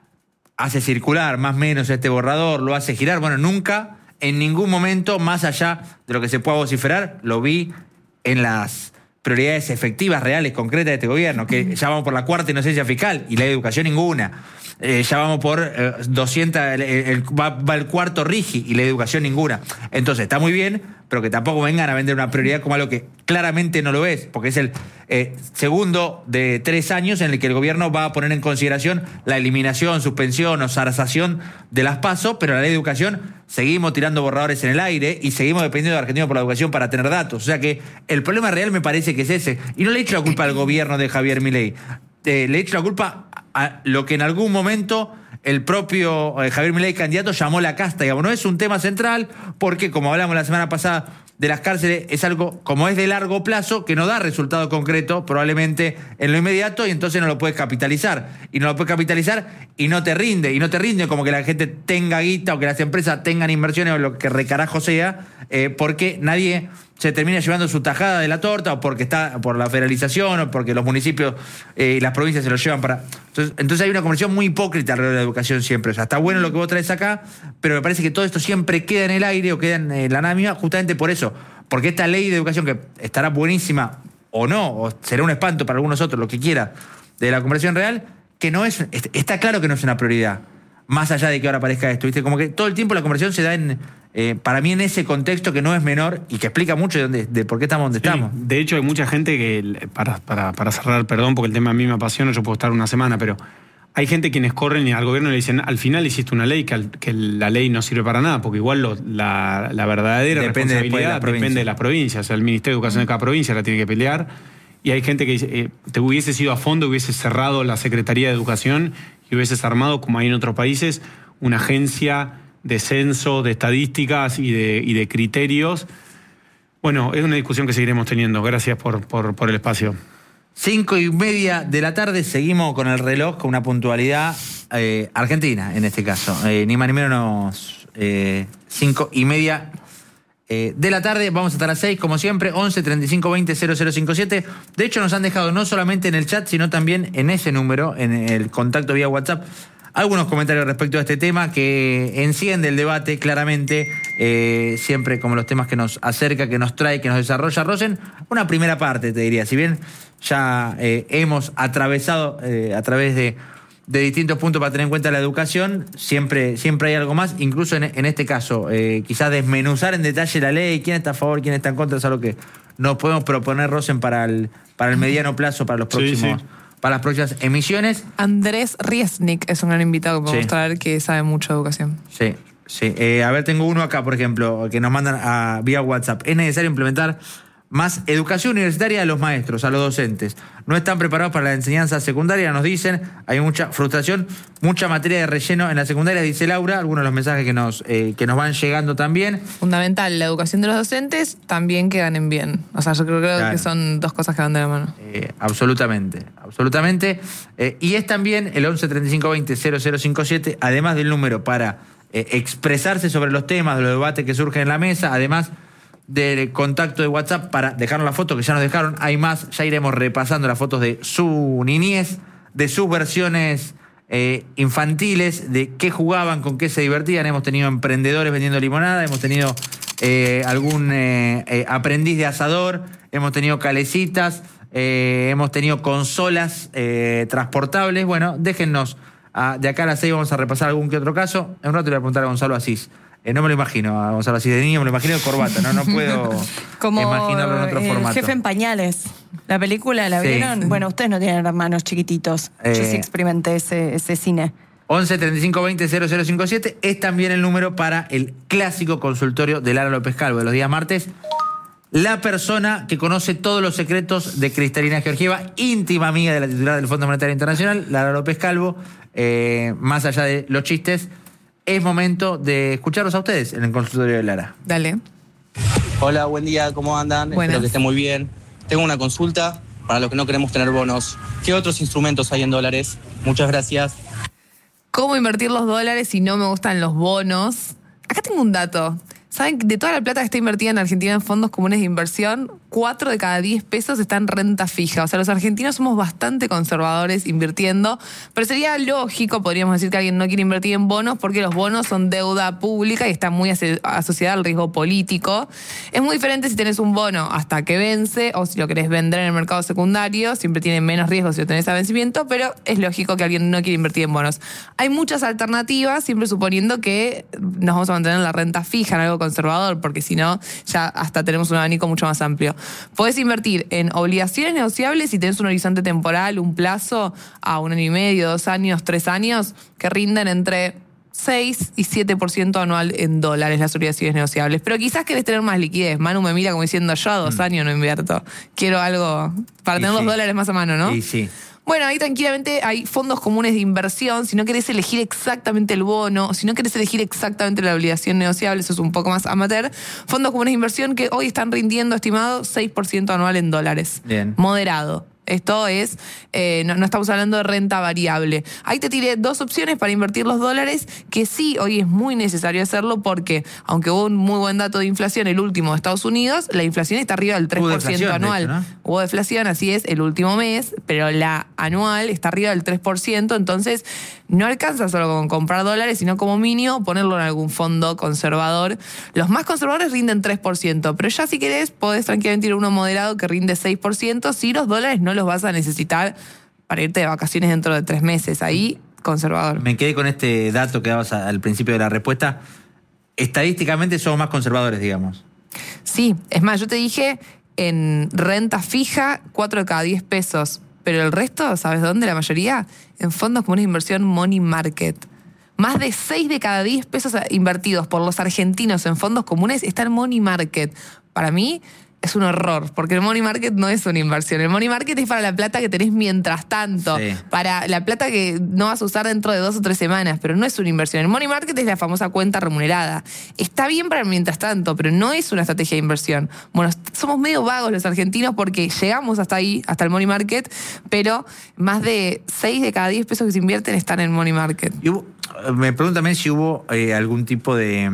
hace circular más o menos este borrador, lo hace girar. Bueno, nunca, en ningún momento, más allá de lo que se pueda vociferar, lo vi en las prioridades efectivas, reales, concretas de este gobierno, que ya vamos por la cuarta inocencia fiscal y la educación ninguna. Eh, ya vamos por eh, doscientos, el, el, va, va el cuarto RIGI y la educación ninguna. Entonces está muy bien, pero que tampoco vengan a vender una prioridad como algo que claramente no lo es, porque es el eh, segundo de tres años en el que el gobierno va a poner en consideración la eliminación, suspensión o zarzación de las PASO, pero la ley de educación seguimos tirando borradores en el aire y seguimos dependiendo de Argentina por la educación para tener datos. O sea que el problema real me parece que es ese. Y no le echo la culpa al gobierno de Javier Milei. Eh, le echo la culpa a lo que en algún momento el propio eh, Javier Milei, candidato, llamó la casta. Digamos, no es un tema central porque, como hablamos la semana pasada de las cárceles, es algo, como es de largo plazo, que no da resultado concreto probablemente en lo inmediato y entonces no lo puedes capitalizar. Y no lo puedes capitalizar y no te rinde. Y no te rinde como que la gente tenga guita o que las empresas tengan inversiones o lo que recarajo sea, eh, porque nadie se termina llevando su tajada de la torta o porque está por la federalización o porque los municipios eh, y las provincias se lo llevan para... Entonces, entonces hay una conversión muy hipócrita alrededor de la educación siempre. O sea, está bueno lo que vos traes acá, pero me parece que todo esto siempre queda en el aire o queda en eh, la nada misma justamente por eso. Porque esta ley de educación, que estará buenísima o no, o será un espanto para algunos otros, lo que quiera, de la conversión real, que no es... Está claro que no es una prioridad. Más allá de que ahora aparezca esto, ¿viste? Como que todo el tiempo la conversión se da en, eh, para mí en ese contexto que no es menor y que explica mucho de, dónde, de por qué estamos donde sí, estamos. De hecho, hay mucha gente que, para, para, para cerrar, perdón, porque el tema a mí me apasiona, yo puedo estar una semana, pero hay gente quienes corren y al gobierno le dicen, al final hiciste una ley que, al, que la ley no sirve para nada, porque igual lo, la, la verdadera depende responsabilidad de depende de las provincias. O sea, el Ministerio de Educación de cada provincia la tiene que pelear. Y hay gente que dice, eh, te hubieses ido a fondo, hubieses cerrado la Secretaría de Educación y hubieses armado, como hay en otros países, una agencia de censo, de estadísticas y de, y de criterios. Bueno, es una discusión que seguiremos teniendo. Gracias por, por, por el espacio. Cinco y media de la tarde, seguimos con el reloj, con una puntualidad eh, argentina, en este caso. Eh, ni más ni menos eh, cinco y media eh, de la tarde. Vamos hasta las seis, como siempre, once treinta y cinco veinte cero cero cincuenta y siete. De hecho, nos han dejado no solamente en el chat, sino también en ese número, en el contacto vía WhatsApp, algunos comentarios respecto a este tema que enciende el debate claramente, eh, siempre como los temas que nos acerca, que nos trae, que nos desarrolla. Rosen, una primera parte, te diría, si bien ya eh, hemos atravesado eh, a través de, de distintos puntos para tener en cuenta la educación, siempre, siempre hay algo más, incluso en, en este caso, eh, quizás desmenuzar en detalle la ley, quién está a favor, quién está en contra, es algo que nos podemos proponer, Rosen, para el, para el mediano plazo, para los próximos... Sí, sí. Para las próximas emisiones. Andrés Riesnik es un gran invitado que podemos sí. traer que sabe mucho de educación. Sí, sí. Eh, a ver, tengo uno acá, por ejemplo, que nos mandan a, vía WhatsApp. Es necesario implementar más educación universitaria a los maestros, a los docentes. No están preparados para la enseñanza secundaria, nos dicen. Hay mucha frustración, mucha materia de relleno en la secundaria, dice Laura. Algunos de los mensajes que nos, eh, que nos van llegando también. Fundamental, la educación de los docentes, también que ganen bien. O sea, yo creo, creo claro. que son dos cosas que van de la mano. Eh, absolutamente, absolutamente. Eh, y es también el once treinta y cinco veinte cero cero cincuenta y siete, además del número para eh, expresarse sobre los temas, de los debates que surgen en la mesa, además del contacto de WhatsApp para dejarnos la foto que ya nos dejaron. Hay más, ya iremos repasando las fotos de su niñez, de sus versiones eh, infantiles, de qué jugaban, con qué se divertían. Hemos tenido emprendedores vendiendo limonada, hemos tenido eh, algún eh, eh, aprendiz de asador, hemos tenido calecitas, eh, hemos tenido consolas eh, transportables. Bueno, déjennos, ah, de acá a las seis vamos a repasar algún que otro caso. En un rato le voy a preguntar a Gonzalo Asís. Eh, no me lo imagino a Gonzalo así de niño, me lo imagino de corbata, no, no puedo como imaginarlo en otro el formato. Jefe en pañales. La película, ¿la sí. vieron? Bueno, ustedes no tienen hermanos chiquititos. Eh, Yo sí experimenté ese, ese cine. once treinta y cinco veinte cero cero cincuenta y siete es también el número para el clásico consultorio de Lara López Calvo de los días martes. La persona que conoce todos los secretos de Cristalina Georgieva, íntima amiga de la titular del Fondo Monetario Internacional, Lara López Calvo, eh, más allá de los chistes. Es momento de escucharlos a ustedes en el consultorio de Lara. Dale. Hola, buen día, ¿cómo andan? Buenas. Espero que estén muy bien. Tengo una consulta para los que no queremos tener bonos. ¿Qué otros instrumentos hay en dólares? Muchas gracias. ¿Cómo invertir los dólares si no me gustan los bonos? Acá tengo un dato. ¿Saben? De toda la plata que está invertida en Argentina en fondos comunes de inversión, cuatro de cada diez pesos está en renta fija. O sea, los argentinos somos bastante conservadores invirtiendo, pero sería lógico, podríamos decir, que alguien no quiere invertir en bonos porque los bonos son deuda pública y está muy aso- asociada al riesgo político. Es muy diferente si tenés un bono hasta que vence o si lo querés vender en el mercado secundario, siempre tiene menos riesgo si lo tenés a vencimiento, pero es lógico que alguien no quiere invertir en bonos. Hay muchas alternativas, siempre suponiendo que nos vamos a mantener en la renta fija, en algo conservador, porque si no, ya hasta tenemos un abanico mucho más amplio. Podés invertir en obligaciones negociables si tenés un horizonte temporal, un plazo a un año y medio, dos años, tres años, que rinden entre seis y siete por ciento anual en dólares las obligaciones negociables. Pero quizás querés tener más liquidez. Manu me mira como diciendo, yo a dos mm. años no invierto. Quiero algo para y tener sí. los dólares más a mano, ¿no? Sí, sí. Bueno, ahí tranquilamente hay fondos comunes de inversión. Si no querés elegir exactamente el bono, si no querés elegir exactamente la obligación negociable, eso es un poco más amateur. Fondos comunes de inversión que hoy están rindiendo, estimado, seis por ciento anual en dólares. Bien. Moderado. Esto es, eh, no, no estamos hablando de renta variable. Ahí te tiré dos opciones para invertir los dólares, que sí, hoy es muy necesario hacerlo porque, aunque hubo un muy buen dato de inflación, el último de Estados Unidos, la inflación está arriba del tres por ciento Hubo anual. de hecho, ¿no? Hubo deflación, así es, el último mes, pero la anual está arriba del tres por ciento, entonces no alcanza solo con comprar dólares, sino como mínimo ponerlo en algún fondo conservador. Los más conservadores rinden tres por ciento, pero ya si querés podés tranquilamente ir a uno moderado que rinde seis por ciento si los dólares no los vas a necesitar para irte de vacaciones dentro de tres meses. Ahí, conservador. Me quedé con este dato que dabas al principio de la respuesta. Estadísticamente somos más conservadores, digamos. Sí, es más, yo te dije en renta fija, cuatro de cada diez pesos. Pero el resto, ¿sabes dónde? La mayoría, en fondos comunes de inversión money market. Más de seis de cada diez pesos invertidos por los argentinos en fondos comunes están en money market. Para mí es un horror, porque el money market no es una inversión. El money market es para la plata que tenés mientras tanto, sí. para la plata que no vas a usar dentro de dos o tres semanas, pero no es una inversión. El money market es la famosa cuenta remunerada. Está bien para el mientras tanto, pero no es una estrategia de inversión. Bueno, somos medio vagos los argentinos porque llegamos hasta ahí, hasta el money market, pero más de seis de cada diez pesos que se invierten están en money market. Y hubo, me pregunto también si hubo eh, algún tipo de...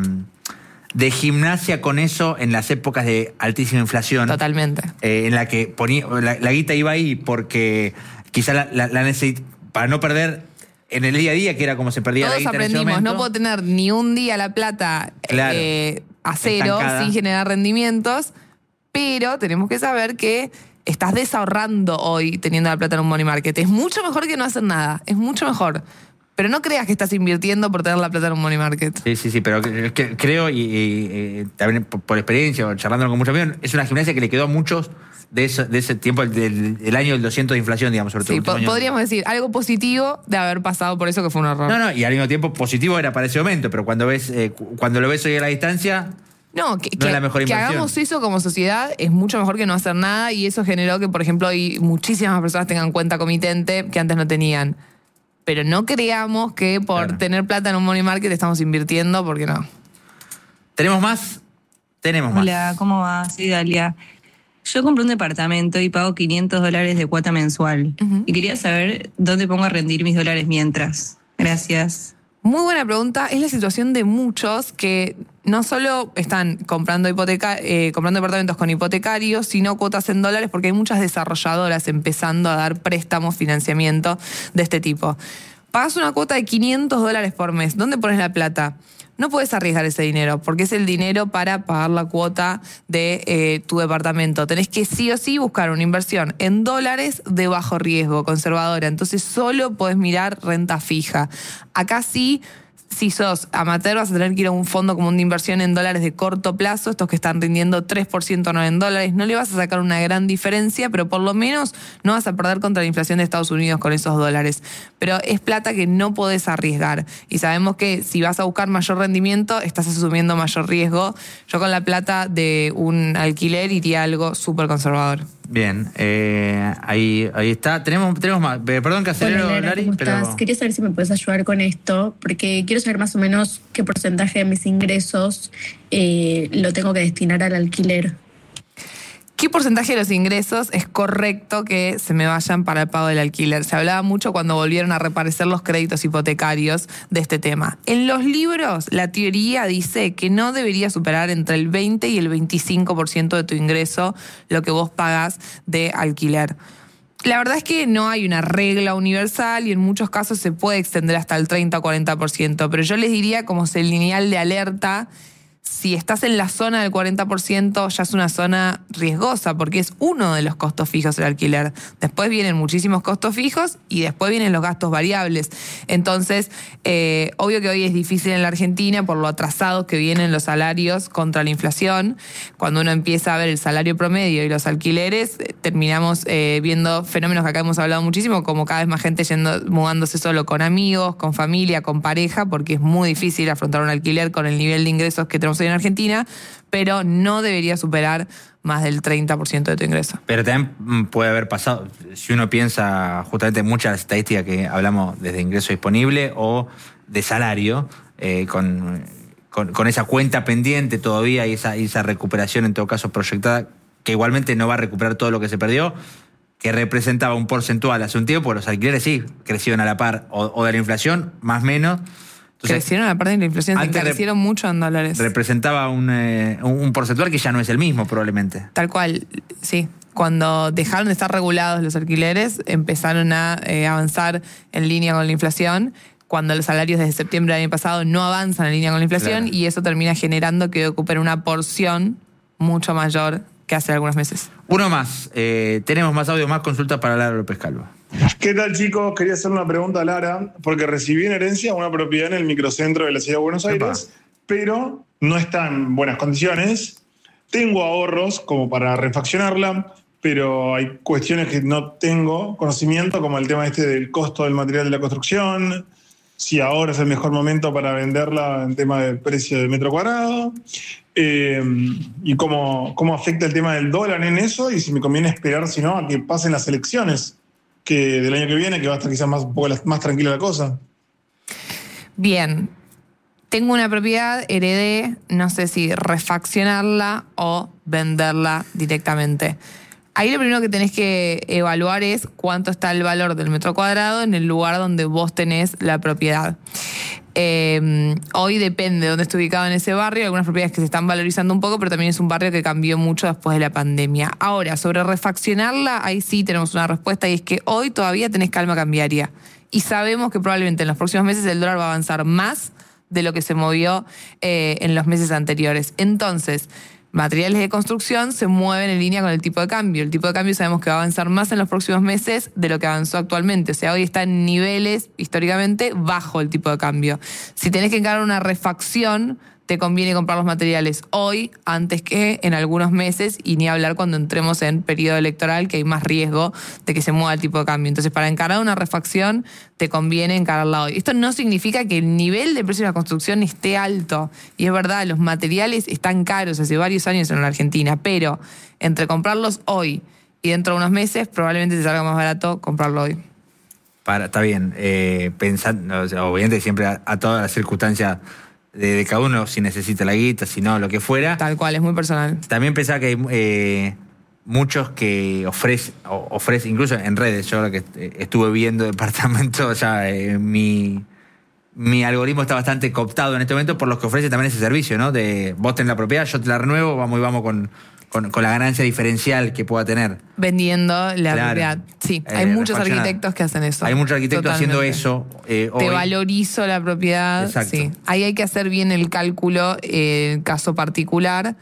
de gimnasia con eso en las épocas de altísima inflación. Totalmente. Eh, en la que ponía, la, la guita iba ahí porque quizá la, la, la necesit, para no perder en el día a día, que era como se perdía Todos la guita aprendimos, en ese momento. No puedo tener ni un día la plata claro, eh, a cero estancada, sin generar rendimientos, pero tenemos que saber que estás desahorrando hoy teniendo la plata en un money market. Es mucho mejor que no hacer nada, es mucho mejor. Pero no creas que estás invirtiendo por tener la plata en un money market. Sí, sí, sí, pero que, que, creo, y, y, y también por, por experiencia, o charlándolo con muchos amigos, es una gimnasia que le quedó a muchos de ese, de ese tiempo, del, del año del doscientos de inflación, digamos, sobre todo. Sí, po- podríamos decir algo positivo de haber pasado por eso que fue un error. No, no, y al mismo tiempo positivo era para ese momento, pero cuando ves eh, cuando lo ves hoy a la distancia... No, que, no que, es la mejor que inversión. hagamos eso como sociedad es mucho mejor que no hacer nada, y eso generó que, por ejemplo, hoy muchísimas personas tengan cuenta comitente que antes no tenían. Pero no creamos que por claro. tener plata en un money market estamos invirtiendo, porque no. ¿Tenemos más? Tenemos más. Hola, ¿cómo va? Soy Dalia. Yo compré un departamento y pago quinientos dólares de cuota mensual. Uh-huh. Y quería saber dónde pongo a rendir mis dólares mientras. Gracias. Muy buena pregunta. Es la situación de muchos que no solo están comprando, hipoteca, eh, comprando departamentos con hipotecarios, sino cuotas en dólares, porque hay muchas desarrolladoras empezando a dar préstamos, financiamiento de este tipo. Pagas una cuota de quinientos dólares por mes. ¿Dónde pones la plata? No puedes arriesgar ese dinero, porque es el dinero para pagar la cuota de eh, tu departamento. Tenés que sí o sí buscar una inversión en dólares de bajo riesgo, conservadora. Entonces solo podés mirar renta fija. Acá sí, si sos amateur, vas a tener que ir a un fondo común de inversión en dólares de corto plazo, estos que están rindiendo tres por ciento no en dólares. No le vas a sacar una gran diferencia, pero por lo menos no vas a perder contra la inflación de Estados Unidos con esos dólares. Pero es plata que no podés arriesgar. Y sabemos que si vas a buscar mayor rendimiento, estás asumiendo mayor riesgo. Yo con la plata de un alquiler iría a algo súper conservador. Bien, eh, ahí, ahí está. Tenemos, tenemos más. Perdón que acelero, Hola, Lara, Lari, ¿cómo pero... estás? Quería saber si me puedes ayudar con esto, porque quiero saber más o menos qué porcentaje de mis ingresos eh, lo tengo que destinar al alquiler. ¿Qué porcentaje de los ingresos es correcto que se me vayan para el pago del alquiler? Se hablaba mucho cuando volvieron a reaparecer los créditos hipotecarios de este tema. En los libros, la teoría dice que no debería superar entre el veinte y el veinticinco por ciento de tu ingreso lo que vos pagás de alquiler. La verdad es que no hay una regla universal y en muchos casos se puede extender hasta el treinta o cuarenta por ciento, pero yo les diría como señal de alerta. Si estás en la zona del cuarenta por ciento, ya es una zona riesgosa porque es uno de los costos fijos del alquiler. Después vienen muchísimos costos fijos y después vienen los gastos variables. Entonces, eh, obvio que hoy es difícil en la Argentina por lo atrasados que vienen los salarios contra la inflación. Cuando uno empieza a ver el salario promedio y los alquileres, eh, terminamos eh, viendo fenómenos que acá hemos hablado muchísimo, como cada vez más gente yendo, mudándose solo con amigos, con familia, con pareja, porque es muy difícil afrontar un alquiler con el nivel de ingresos que tenemos hoy en Argentina, pero no debería superar más del treinta por ciento de tu ingreso. Pero también puede haber pasado, si uno piensa justamente en muchas estadísticas que hablamos desde ingreso disponible o de salario, eh, con, con, con esa cuenta pendiente todavía y esa, y esa recuperación en todo caso proyectada, que igualmente no va a recuperar todo lo que se perdió, que representaba un porcentual hace un tiempo, los alquileres sí crecieron a la par o, o de la inflación, más o menos. Entonces, crecieron a la parte de la inflación, se antes encarecieron mucho en dólares. Representaba un, eh, un porcentual que ya no es el mismo, probablemente. Tal cual, sí. Cuando dejaron de estar regulados los alquileres, empezaron a eh, avanzar en línea con la inflación. Cuando los salarios desde septiembre del año pasado no avanzan en línea con la inflación, claro. Y eso termina generando que ocupen una porción mucho mayor que hace algunos meses. Uno más. Eh, tenemos más audio, más consultas para Lara López Calvo. ¿Qué tal, chicos? Quería hacer una pregunta a Lara, porque recibí en herencia una propiedad en el microcentro de la ciudad de Buenos Aires, Epa. pero no está en buenas condiciones. Tengo ahorros como para refaccionarla, pero hay cuestiones que no tengo conocimiento, como el tema este del costo del material de la construcción, si ahora es el mejor momento para venderla en tema del precio de metro cuadrado, eh, y cómo, cómo afecta el tema del dólar en eso, y si me conviene esperar, si no, a que pasen las elecciones que del año que viene, que va a estar quizás más, un poco más tranquila la cosa. Bien. Tengo una propiedad, heredé, no sé si refaccionarla o venderla directamente. Ahí lo primero que tenés que evaluar es cuánto está el valor del metro cuadrado en el lugar donde vos tenés la propiedad. Eh, hoy depende de dónde esté ubicado en ese barrio. Hay algunas propiedades que se están valorizando un poco, pero también es un barrio que cambió mucho después de la pandemia. Ahora, sobre refaccionarla, ahí sí tenemos una respuesta, y es que hoy todavía tenés calma cambiaria. Y sabemos que probablemente en los próximos meses el dólar va a avanzar más de lo que se movió eh, en los meses anteriores. Entonces, materiales de construcción se mueven en línea con el tipo de cambio. El tipo de cambio sabemos que va a avanzar más en los próximos meses de lo que avanzó actualmente. O sea, hoy está en niveles, históricamente, bajo el tipo de cambio. Si tenés que encargar una refacción, te conviene comprar los materiales hoy antes que en algunos meses, y ni hablar cuando entremos en periodo electoral, que hay más riesgo de que se mueva el tipo de cambio. Entonces, para encarar una refacción, te conviene encararla hoy. Esto no significa que el nivel de precio de la construcción esté alto. Y es verdad, los materiales están caros hace varios años en la Argentina, pero entre comprarlos hoy y dentro de unos meses, probablemente te salga más barato comprarlo hoy. Para, está bien, eh, pensando, o sea, obviamente siempre a, a todas las circunstancias de, de cada uno, si necesita la guita, si no, lo que fuera. Tal cual, es muy personal. También pensaba que hay eh, muchos que ofrecen, ofrece, incluso en redes, yo ahora que estuve viendo departamentos, ya eh, mi, mi algoritmo está bastante cooptado en este momento por los que ofrecen también ese servicio, ¿no? De vos tenés la propiedad, yo te la renuevo, vamos y vamos con, con, con la ganancia diferencial que pueda tener. Vendiendo la Claro. propiedad. Sí, Eh, hay muchos refaccionada. arquitectos que hacen eso. Hay muchos arquitectos Totalmente. haciendo eso. Eh, Te hoy. valorizo la propiedad. Exacto. Sí. Ahí hay que hacer bien el cálculo, eh, en caso particular,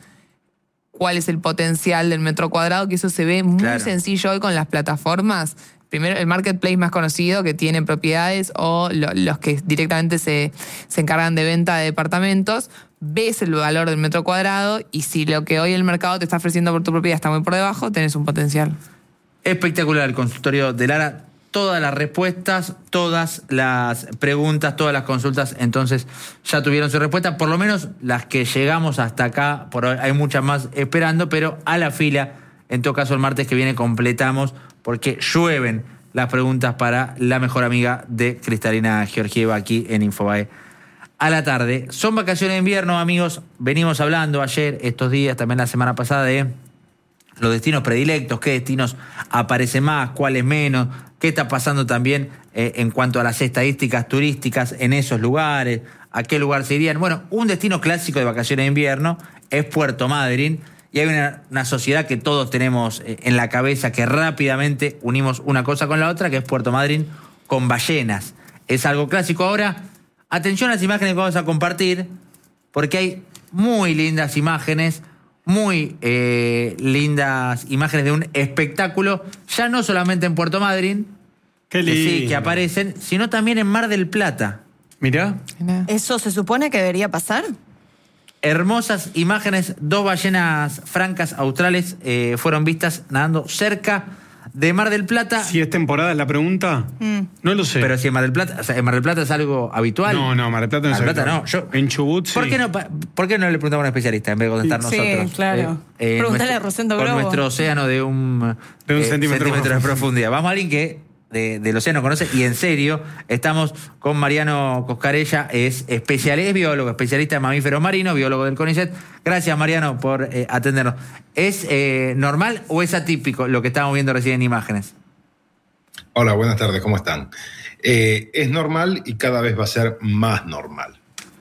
cuál es el potencial del metro cuadrado, que eso se ve muy Claro. sencillo hoy con las plataformas. Primero, el marketplace más conocido que tiene propiedades, o lo- los que directamente se, se encargan de venta de departamentos. Ves el valor del metro cuadrado, y si lo que hoy el mercado te está ofreciendo por tu propiedad está muy por debajo, tenés un potencial. Espectacular el consultorio de Lara. Todas las respuestas, todas las preguntas, todas las consultas, entonces ya tuvieron su respuesta. Por lo menos las que llegamos hasta acá, por hoy hay muchas más esperando, pero a la fila, en todo caso el martes que viene completamos, porque llueven las preguntas para la mejor amiga de Cristalina Georgieva aquí en Infobae a la tarde. Son vacaciones de invierno, amigos. Venimos hablando ayer, estos días, también la semana pasada, de los destinos predilectos, qué destinos aparecen más, cuáles menos, qué está pasando también eh, en cuanto a las estadísticas turísticas en esos lugares, a qué lugar se irían. Bueno, un destino clásico de vacaciones de invierno es Puerto Madryn, y hay una, una sociedad que todos tenemos eh, en la cabeza, que rápidamente unimos una cosa con la otra, que es Puerto Madryn con ballenas. Es algo clásico. Ahora, atención a las imágenes que vamos a compartir, porque hay muy lindas imágenes, muy eh, lindas imágenes de un espectáculo, ya no solamente en Puerto Madryn, Qué que sí, lindo. que aparecen, sino también en Mar del Plata. Mirá. ¿Eso se supone que debería pasar? Hermosas imágenes, dos ballenas francas australes eh, fueron vistas nadando cerca de Mar del Plata. Si es temporada es la pregunta, Mm. no lo sé. Pero si en Mar del Plata, o sea, en Mar del Plata es algo habitual. No, no, Mar del Plata no Mar del es Plata habitual. no. Yo, En Chubut sí. ¿Por qué no, pa- por qué no le preguntamos a un especialista en vez de contestar Sí, nosotros? claro. Pregúntale nuestro- a Rosendo Con Globo. nuestro océano de un, De un eh, centímetro de de profundidad. Vamos a alguien que de- del océano conoce, y en serio, estamos con Mariano Coscarella, es especialista, es biólogo, especialista en mamíferos marinos, biólogo del CONICET. Gracias, Mariano, por eh, atendernos. ¿Es eh, normal o es atípico lo que estamos viendo recién en imágenes? Hola, buenas tardes, ¿cómo están? Eh, es normal y cada vez va a ser más normal.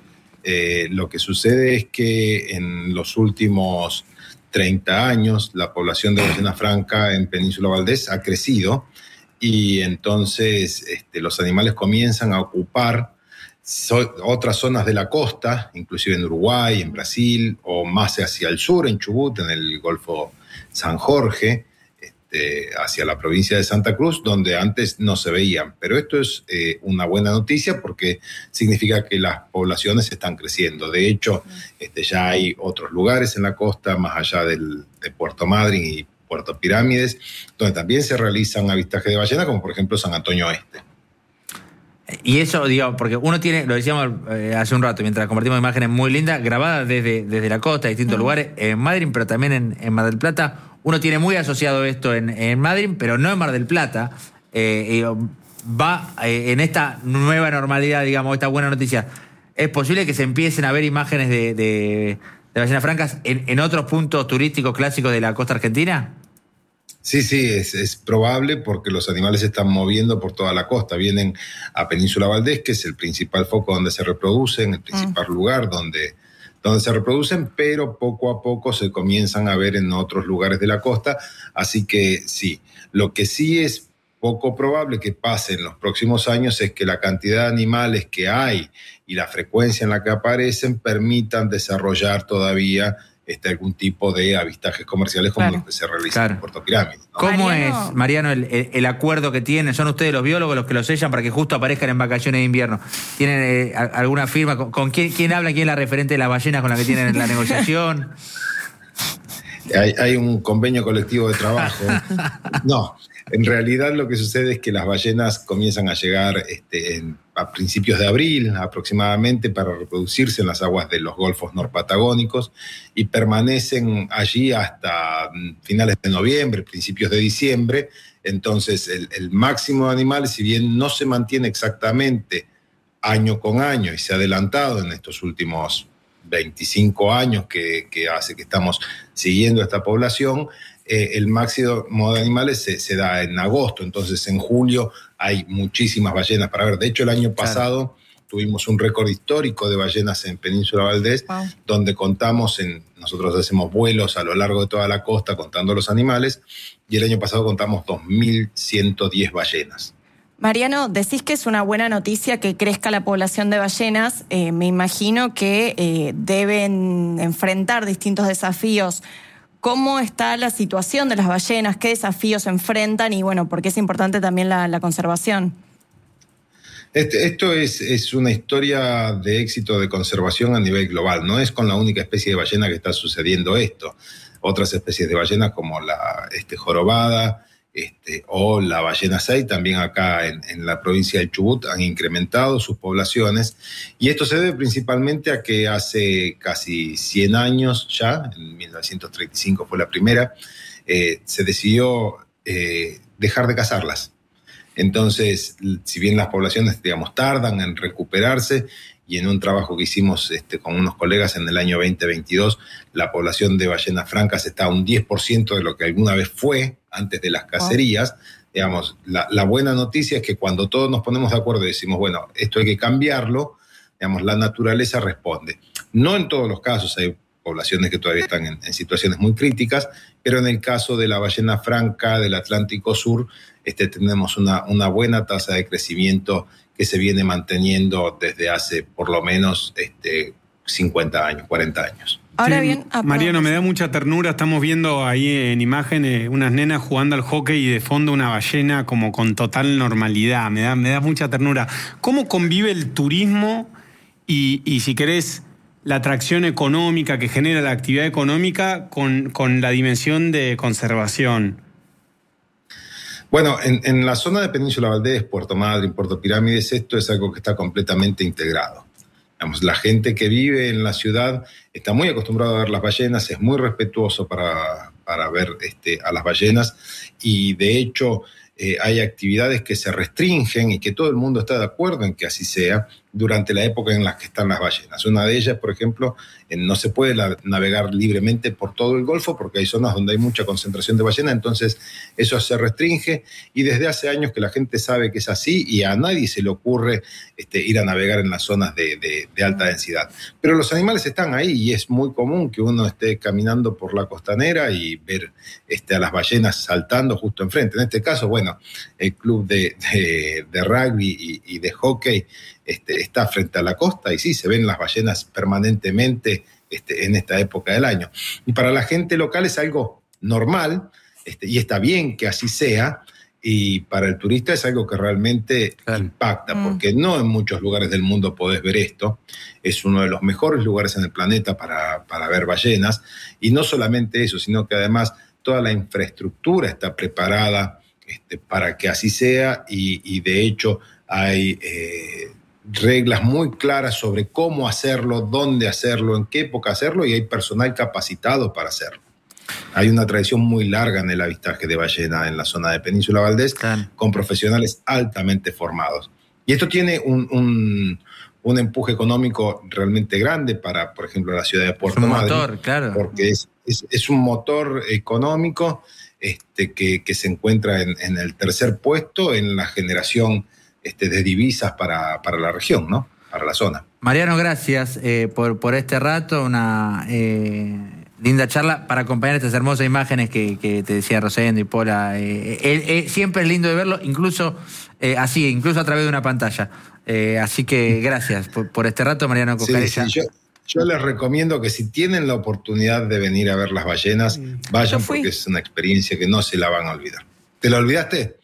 Eh, lo que sucede es que en los últimos treinta años la población de ballena franca en Península Valdés ha crecido, y entonces este, los animales comienzan a ocupar so- otras zonas de la costa, inclusive en Uruguay, en Brasil, o más hacia el sur, en Chubut, en el Golfo San Jorge, este, hacia la provincia de Santa Cruz, donde antes no se veían. Pero esto es eh, una buena noticia, porque significa que las poblaciones están creciendo. De hecho, este, ya hay otros lugares en la costa, más allá del, de Puerto Madryn y Puerto Pirámides, donde también se realizan avistajes de ballena, como por ejemplo San Antonio Oeste. Y eso, digo, porque uno tiene, lo decíamos eh, hace un rato, mientras compartimos imágenes muy lindas, grabadas desde, desde la costa, distintos lugares, en Madryn, pero también en, en Mar del Plata. Uno tiene muy asociado esto en, en Madryn, pero no en Mar del Plata. Eh, y va eh, en esta nueva normalidad, digamos, esta buena noticia. ¿Es posible que se empiecen a ver imágenes de, de, de ballenas francas en, en otros puntos turísticos clásicos de la costa argentina? Sí, sí, es, es probable, porque los animales se están moviendo por toda la costa. Vienen a Península Valdés, que es el principal foco donde se reproducen, el principal mm. lugar donde, donde se reproducen, pero poco a poco se comienzan a ver en otros lugares de la costa. Así que sí, lo que sí es poco probable que pase en los próximos años es que la cantidad de animales que hay y la frecuencia en la que aparecen permitan desarrollar todavía Este, algún tipo de avistajes comerciales como claro. los que se realizan claro. en Puerto Pirámides, ¿no? ¿Cómo Mariano? es, Mariano, el, el, el acuerdo que tienen? ¿Son ustedes los biólogos los que lo sellan para que justo aparezcan en vacaciones de invierno? ¿Tienen eh, alguna firma? ¿Con, con quién, quién habla? ¿Quién es la referente de las ballenas con la que tienen la negociación? Hay, hay un convenio colectivo de trabajo. No, en realidad lo que sucede es que las ballenas comienzan a llegar este, en, a principios de abril aproximadamente para reproducirse en las aguas de los golfos norpatagónicos, y permanecen allí hasta finales de noviembre, principios de diciembre. Entonces el, el máximo de animales, si bien no se mantiene exactamente año con año y se ha adelantado en estos últimos veinticinco años que, que hace que estamos siguiendo a esta población, eh, el máximo de animales se, se da en agosto. Entonces en julio hay muchísimas ballenas para ver. De hecho, el año pasado claro. tuvimos un récord histórico de ballenas en Península Valdés, wow. donde contamos, en, nosotros hacemos vuelos a lo largo de toda la costa contando los animales, y el año pasado contamos dos mil ciento diez ballenas. Mariano, decís que es una buena noticia que crezca la población de ballenas. Eh, me imagino que eh, deben enfrentar distintos desafíos. ¿Cómo está la situación de las ballenas? ¿Qué desafíos enfrentan? Y bueno, ¿por qué es importante también la, la conservación? Este, esto es, es una historia de éxito de conservación a nivel global. No es con la única especie de ballena que está sucediendo esto. Otras especies de ballenas como la este, jorobada, Este, o la ballena sei, también acá en, en la provincia del Chubut han incrementado sus poblaciones, y esto se debe principalmente a que hace casi cien años ya, en mil novecientos treinta y cinco fue la primera, eh, se decidió eh, dejar de cazarlas. Entonces, si bien las poblaciones, digamos, tardan en recuperarse, y en un trabajo que hicimos este, con unos colegas en el año veinte veintidós, la población de ballenas francas está a un diez por ciento de lo que alguna vez fue antes de las cacerías. Oh. Digamos, la, la buena noticia es que cuando todos nos ponemos de acuerdo y decimos, bueno, esto hay que cambiarlo, digamos, la naturaleza responde. No en todos los casos, hay poblaciones que todavía están en, en situaciones muy críticas, pero en el caso de la ballena franca del Atlántico Sur, este, tenemos una, una buena tasa de crecimiento que se viene manteniendo desde hace por lo menos este, cincuenta años, cuarenta años. Ahora sí, bien, ah, Mariano, me da mucha ternura. Estamos viendo ahí en imágenes unas nenas jugando al hockey y de fondo una ballena como con total normalidad. Me da, me da mucha ternura. ¿Cómo convive el turismo y, y si querés, la atracción económica que genera la actividad económica con, con la dimensión de conservación? Bueno, en, en la zona de Península Valdés, Puerto Madryn, Puerto Pirámides, esto es algo que está completamente integrado. Digamos, la gente que vive en la ciudad está muy acostumbrada a ver las ballenas, es muy respetuoso para, para ver este, a las ballenas, y de hecho eh, hay actividades que se restringen y que todo el mundo está de acuerdo en que así sea durante la época en la que están las ballenas. Una de ellas, por ejemplo, eh, no se puede la, navegar libremente por todo el Golfo porque hay zonas donde hay mucha concentración de ballenas, entonces eso se restringe, y desde hace años que la gente sabe que es así y a nadie se le ocurre este, ir a navegar en las zonas de, de, de alta densidad. Pero los animales están ahí y es muy común que uno esté caminando por la costanera y ver este, a las ballenas saltando justo enfrente. En este caso, bueno, el club de, de, de rugby y, y de hockey Este, está frente a la costa y sí, se ven las ballenas permanentemente este, en esta época del año. Y para la gente local es algo normal este, y está bien que así sea, y para el turista es algo que realmente claro. impacta, mm. porque no en muchos lugares del mundo podés ver esto. Es uno de los mejores lugares en el planeta para, para ver ballenas, y no solamente eso, sino que además toda la infraestructura está preparada este, para que así sea, y, y de hecho hay Eh, reglas muy claras sobre cómo hacerlo, dónde hacerlo, en qué época hacerlo, y hay personal capacitado para hacerlo. Hay una tradición muy larga en el avistaje de ballena en la zona de Península Valdés, claro. con profesionales altamente formados. Y esto tiene un, un, un empuje económico realmente grande para, por ejemplo, la ciudad de Puerto Madryn. Es un motor, claro. Porque es, es, es un motor económico este, que, que se encuentra en, en el tercer puesto en la generación Este, de divisas para, para la región, ¿no? Para la zona. Mariano, gracias eh, por, por este rato, una eh, linda charla para acompañar estas hermosas imágenes que, que te decía Rosendo y Pola. Eh, eh, eh, siempre es lindo de verlo, incluso eh, así, incluso a través de una pantalla. Eh, así que gracias por, por este rato, Mariano Coscarella. Sí, sí, yo, yo les recomiendo que si tienen la oportunidad de venir a ver las ballenas, vayan, porque es una experiencia que no se la van a olvidar. ¿Te la olvidaste?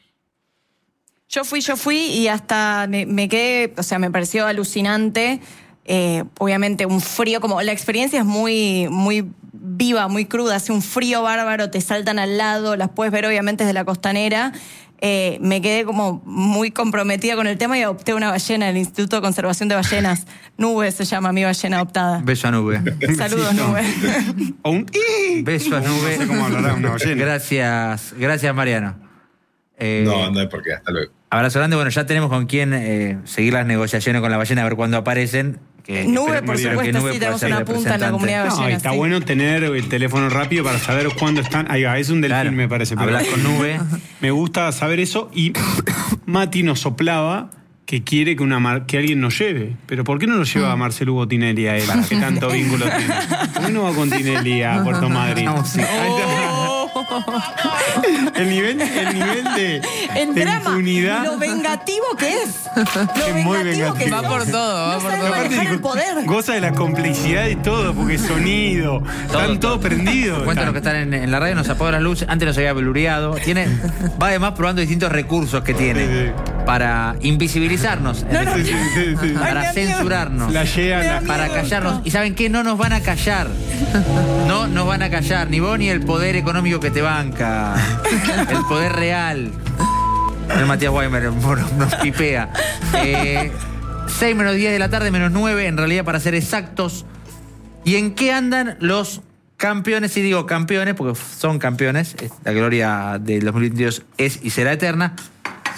Yo fui, yo fui y hasta me, me quedé, o sea, me pareció alucinante. Eh, obviamente un frío, como la experiencia es muy, muy viva, muy cruda, hace un frío bárbaro, te saltan al lado, las puedes ver obviamente desde la costanera. Eh, me quedé como muy comprometida con el tema y adopté una ballena en el Instituto de Conservación de Ballenas. Nube se llama mi ballena adoptada. Beso a Nube. Saludos, Nube. O un beso a Nube. No sé cómo hablará una ballena. Gracias, gracias Mariano. Eh, no, no hay por qué, hasta luego. Abrazo grande. Bueno, ya tenemos con quién eh, seguir las negociaciones con la ballena, a ver cuándo aparecen. Que, Nube, por supuesto, que Nube sí, tenemos una punta en la comunidad de ballenas. No, está sí. bueno tener el teléfono rápido para saber cuándo están. Ahí va, es un delfín, claro, me parece. Hablar con Nube. Me gusta saber eso. Y Mati nos soplaba que quiere que, una, que alguien nos lleve. Pero ¿por qué no nos lleva a Marcelo Hugo Tinelli a él? ¿Qué tanto vínculo tiene? ¿Por qué no va con Tinelli a Puerto Madryn? El nivel, el nivel de, en de drama, impunidad. Lo vengativo que es. Lo es muy vengativo, vengativo que va por todo, va no por sabe todo. manejar el poder. Goza de la complicidad y todo, porque sonido, todo, están todos prendidos. Cuéntanos que están en, en la radio, nos apagó las luces, antes nos había blureado. Tiene, va además probando distintos recursos que tiene sí, sí. para invisibilizarnos, no, no, sí, sí, sí, sí. para Ay, censurarnos, la llega, la, para callarnos. ¿Y saben qué? No nos van a callar. No nos van a callar, ni vos ni el poder económico que te banca. El poder real. El Matías Weimer nos pipea. Eh, seis menos diez de la tarde, menos nueve, en realidad para ser exactos. ¿Y en qué andan los campeones? Y digo campeones porque son campeones. La gloria de los dos mil veintidós es y será eterna.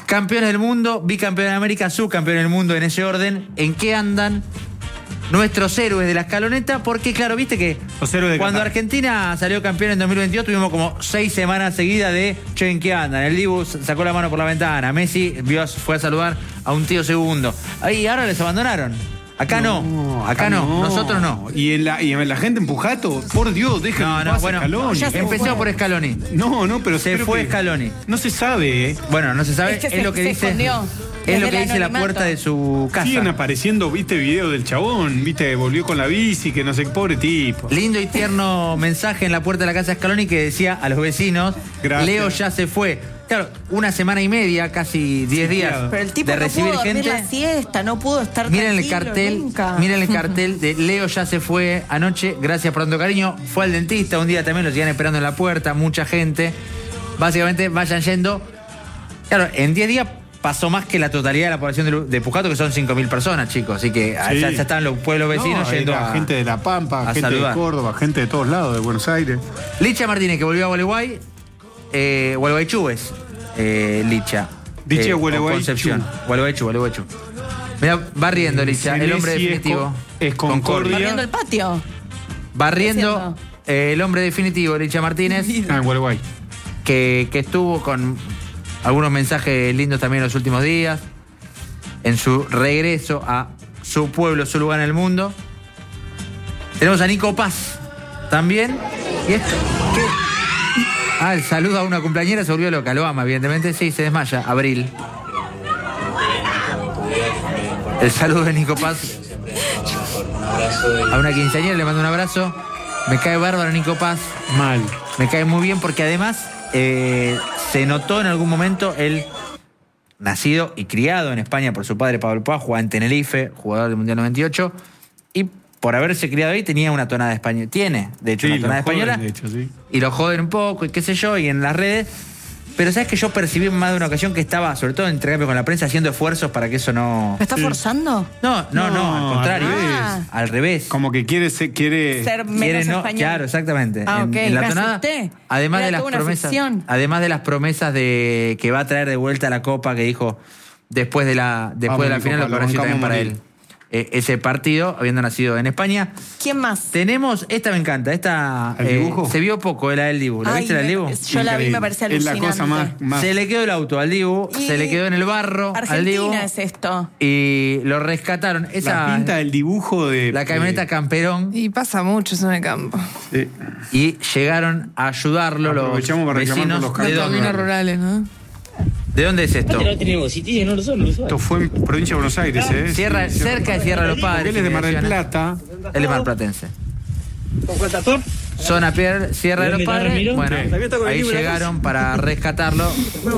Campeones del mundo, bicampeón de América, subcampeón del mundo en ese orden. ¿En qué andan nuestros héroes de la escaloneta? Porque, claro, viste que Los héroes de cuando Qatar. Argentina salió campeón en dos mil veintidós tuvimos como seis semanas seguidas de che, ¿en qué andan? El Dibu sacó la mano por la ventana. Messi vio, fue a saludar a un tío segundo. Ahí ahora les abandonaron. Acá no, acá, no. nosotros no. Y en la, y en la gente en Pujato, por Dios, dejen No, en no, paz bueno, Scaloni. ya se empecemos fue. por Scaloni. No, no, pero Se creo fue que- Scaloni. No se sabe, ¿eh? Bueno, no se sabe, Es es, que se- lo que se dice. escondió Es desde lo que el dice la anonimato. puerta de su casa. Siguen apareciendo, viste, videos del chabón, viste, volvió con la bici, que no sé, pobre tipo. Lindo y tierno mensaje en la puerta de la casa de Scaloni que decía a los vecinos, Gracias. Leo ya se fue. Claro, una semana y media, casi diez días claro. Pero el tipo de no recibir pudo dormir gente. la siesta, no pudo estar Miren el tranquilo cartel, nunca. miren el cartel de Leo ya se fue anoche, gracias por tanto cariño. Fue al dentista, un día también lo siguen esperando en la puerta, mucha gente. Básicamente vayan yendo. Claro, en diez días pasó más que la totalidad de la población de, Lu- de Pujato, que son cinco mil personas, chicos. Así que Sí. ya, ya están los pueblos vecinos No, yendo era a gente de La Pampa, a gente saludar. de Córdoba, gente de todos lados, de Buenos Aires. Licha Martínez, que volvió a Gualeguay. Eh, Gualeguaychúes. Eh, Licha. Licha Eh, o Gualeguaychú. Concepción. Gualeguaychú, Gualeguaychú. Mira, va riendo Licha, el hombre Senesi es definitivo. con- es Concordia. Barriendo el patio. Barriendo haciendo? eh, el hombre definitivo, Licha Martínez, Ah, en Gualeguay. que, que estuvo con algunos mensajes lindos también en los últimos días, en su regreso a su pueblo, su lugar en el mundo. Tenemos a Nico Paz también. ¿Y esto? ¿Qué? Ah, el saludo a una cumpleañera, se volvió loca, lo ama, evidentemente. Sí, se desmaya. Abril. El saludo de Nico Paz. A una quinceañera le mando un abrazo. Me cae bárbaro Nico Paz. Mal. Me cae muy bien porque además eh, se notó en algún momento él, nacido y criado en España por su padre Pablo Paz, jugaba en Tenerife, jugador del Mundial noventa y ocho, y por haberse criado ahí tenía una tonada española. Tiene, de hecho, Sí, una tonada lo joden, española. de hecho, sí. Y lo joden un poco, y qué sé yo, y en las redes. Pero sabes que yo percibí en más de una ocasión que estaba, sobre todo en intercambio con la prensa, haciendo esfuerzos para que eso no. ¿Me está forzando? No, no, no, No, al contrario. al revés. Al revés. Como que quiere ser, quiere. Ser menos Quiere no- español. Claro, exactamente. Ah, En- ok, en, la me tonada, asusté. además Era de las toda una promesas, ficción. además de las promesas de que va a traer de vuelta la copa que dijo después de la después Vamos, de la Nico, final, lo Pablo, que pareció también bancamos para morir. él. Eh, ese partido, habiendo nacido en España. ¿Quién más? Tenemos, esta me encanta, esta ¿El eh, dibujo? se vio poco, la del Dibu. ¿La Ay, viste la del me- Dibu? Yo la vi, Increíble. me parece Es la alucinante. cosa más. más- Se le quedó el auto al Dibu, Y se le quedó en el barro al Dibu Argentina es esto. y lo rescataron. Esa, la pinta del dibujo de. la camioneta de- Camperón. Y pasa mucho eso en el campo. de- Y llegaron a ayudarlo los Aprovechamos para reclamar vecinos. por los ¿De Los Claro. caminos dónde? rurales, ¿no? ¿De dónde es esto? No tenemos sitios, no lo son, los Esto fue en provincia de Buenos Aires, ¿eh? Sierra, Sí, cerca de Sierra de los Padres. Porque él es de Mar del menciona. Plata. Él es marplatense. ¿Con cuál actor? Zona Pierre, Sierra de los ¿De dónde Padres. Ramiro? Bueno, Sí. También está con el ahí libro de la llegaron para rescatarlo.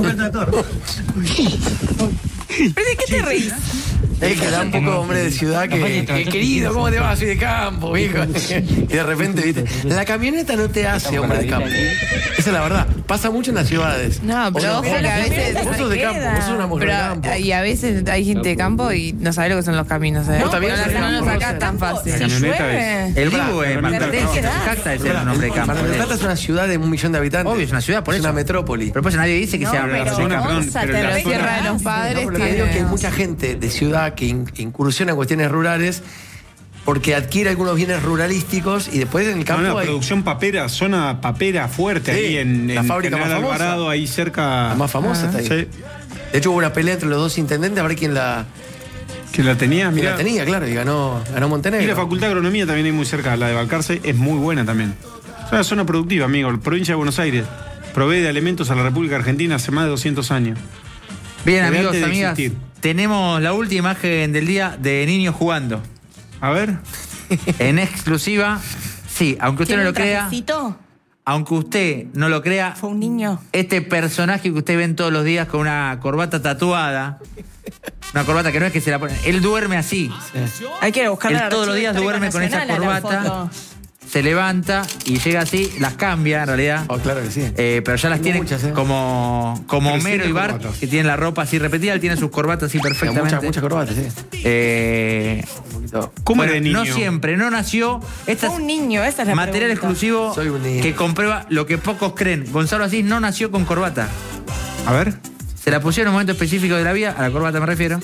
¿Pero de qué te reís? Es que da un poco hombre de ciudad que, eh, querido, ¿cómo te vas? Soy de campo, viejo. Y de repente, viste, la camioneta no te hace hombre de campo. Esa es la verdad. Pasa mucho en las ciudades. No, pero ¿O ojo que a veces. Vos sos de campo, vos sos una mujer de campo. Pero, y a veces hay gente de campo y no sabe lo que son los caminos. ¿eh? Vos también no, sos de no, no campo, lo sacás no tan sé. fácil. La Si camioneta llueve. El Pará, Dibu es pero marplatense. ¿qué edad? Jacta de ser un hombre de campo. Mar del Plata es una ciudad de un millón de habitantes. Obvio, es una ciudad, por es eso. una metrópoli. Pero pues nadie dice que No, sea pero la zona, perdón, Gonza, pero te la reís. zona- Sierra de los No, Padres. pero lo que digo es que hay mucha gente de ciudad que in- incursiona en cuestiones rurales porque adquiere algunos bienes ruralísticos y después en el No, campo no, hay producción papera, zona papera fuerte Sí, ahí en, la en fábrica General más famosa. Alvarado, ahí cerca. la más famosa está ahí. Sí, De hecho hubo una pelea entre los dos intendentes a ver quién la, que la tenía, quién mira. la tenía, claro, y ganó, ganó Y Montenegro. la Facultad de Agronomía también hay muy cerca, la de Balcarce, es muy buena también. Es una zona productiva, amigo. Provincia de Buenos Aires provee de alimentos a la República Argentina hace más de doscientos años. Bien, Desde amigos, antes de amigas, existir. tenemos la última imagen del día de niños jugando. A ver. En exclusiva, sí, aunque usted no ¿Tiene lo un crea, trajecito? aunque usted no lo crea, Fue un niño. este personaje que usted ven todos los días con una corbata tatuada, una corbata que no es que se la pone, él duerme así, Hay que buscar Él todos los días duerme con esa corbata. se levanta y llega así, las cambia en realidad. Oh, claro que sí. Eh, pero ya las Tengo tiene muchas, ¿eh? como, como Homero trescientas y Bart, corbatas. que tienen la ropa así repetida, él tiene sus corbatas así perfectamente. Muchas, muchas corbatas, sí. Eh, ¿Cómo bueno, era de niño? no siempre, no nació. Esta Fue es un niño, esa es la material pregunta. exclusivo Soy un niño. que comprueba lo que pocos creen. Gonzalo Asís no nació con corbata. A ver. Se la pusieron en un momento específico de la vida, a la corbata me refiero.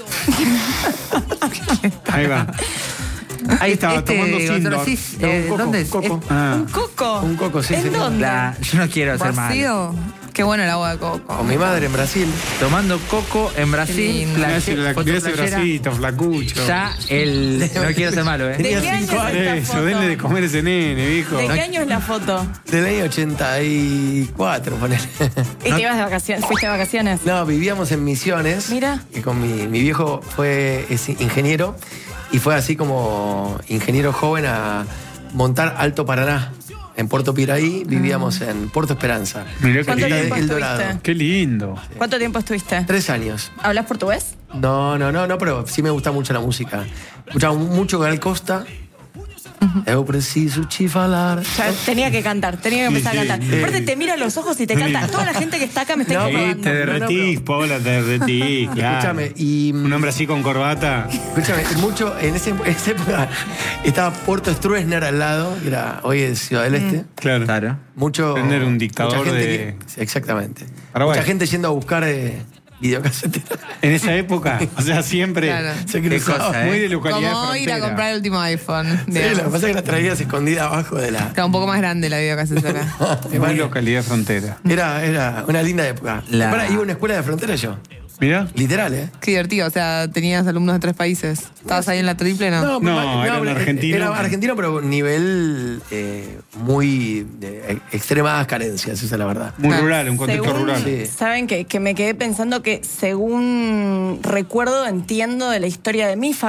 Ahí va. Ahí estaba Este, tomando Gonzalo Sindor. Asís, No, un eh, coco, ¿dónde es? coco. Es- Ah. ¿Un coco? Un coco, sí, ¿En señor. dónde? La- yo no quiero hacer mal. ¿Vacío? Qué bueno el agua de coco. Con mi madre en Brasil. Tomando coco en Qué Brasil. lindo. Mirá ese, flash- bla- foto mirá ese flashera. bracito, flacucho. Ya el. No quiero ser malo, ¿eh? ¿De Tenía qué año es cinco esta Eso, foto? denle de comer a ese nene, viejo. ¿De qué año es la foto? Del año ochenta y cuatro, ponele. ¿Y te ibas de vacaciones? ¿Fuiste de vacaciones? No, vivíamos en Misiones. Mira. Y con mi, mi viejo fue es ingeniero y fue así como ingeniero joven a montar Alto Paraná. En Puerto Piraí vivíamos en Puerto Esperanza. Mirá qué ¿Cuánto Isla lindo. de tiempo El Dorado. estuviste? Qué lindo. ¿Cuánto tiempo estuviste? Tres años. ¿Hablas portugués? No, no, no, no, pero sí me gusta mucho la música. Escuchaba mucho Gal Costa. Eu preciso te falar. Ya tenía que cantar, tenía que empezar Sí, a sí. cantar. Aparte te mira a los ojos y te canta. Toda la gente que está acá me está No, Sí, interrogando. te derretís, Paula, te derretís, claro. Escúchame, y. Un hombre así con corbata. Escúchame, mucho, en, ese, en esa época estaba Puerto Stroessner al lado, que era, hoy es Ciudad del Este. Claro. Claro. Mucho. Tener un dictador mucha gente de- que- sí, exactamente. Paraguay. Mucha gente yendo a buscar eh, videocaseteras. En esa época, o sea, siempre. Claro. Se Qué cruzaba. cosa, ¿eh? Muy de localidad Como ir a frontera. comprar el último iPhone. Sí, digamos. lo que pasa es que las traías escondidas abajo de la. Está un poco más grande la videocasetera. Muy Bueno, localidad frontera. era, era una linda época. La- Pará, iba a una escuela de frontera yo. Mirá. Literal, ¿eh? Qué divertido, o sea, tenías alumnos de tres países. ¿Estabas ahí en la triple, no? No, pero- era un argentino. Era argentino, pero nivel eh, muy de extremas carencias, esa es la verdad. Muy Claro. rural, un contexto Según- rural. Sí. Saben que, que me quedé pensando que según recuerdo, entiendo de la historia de mi familia.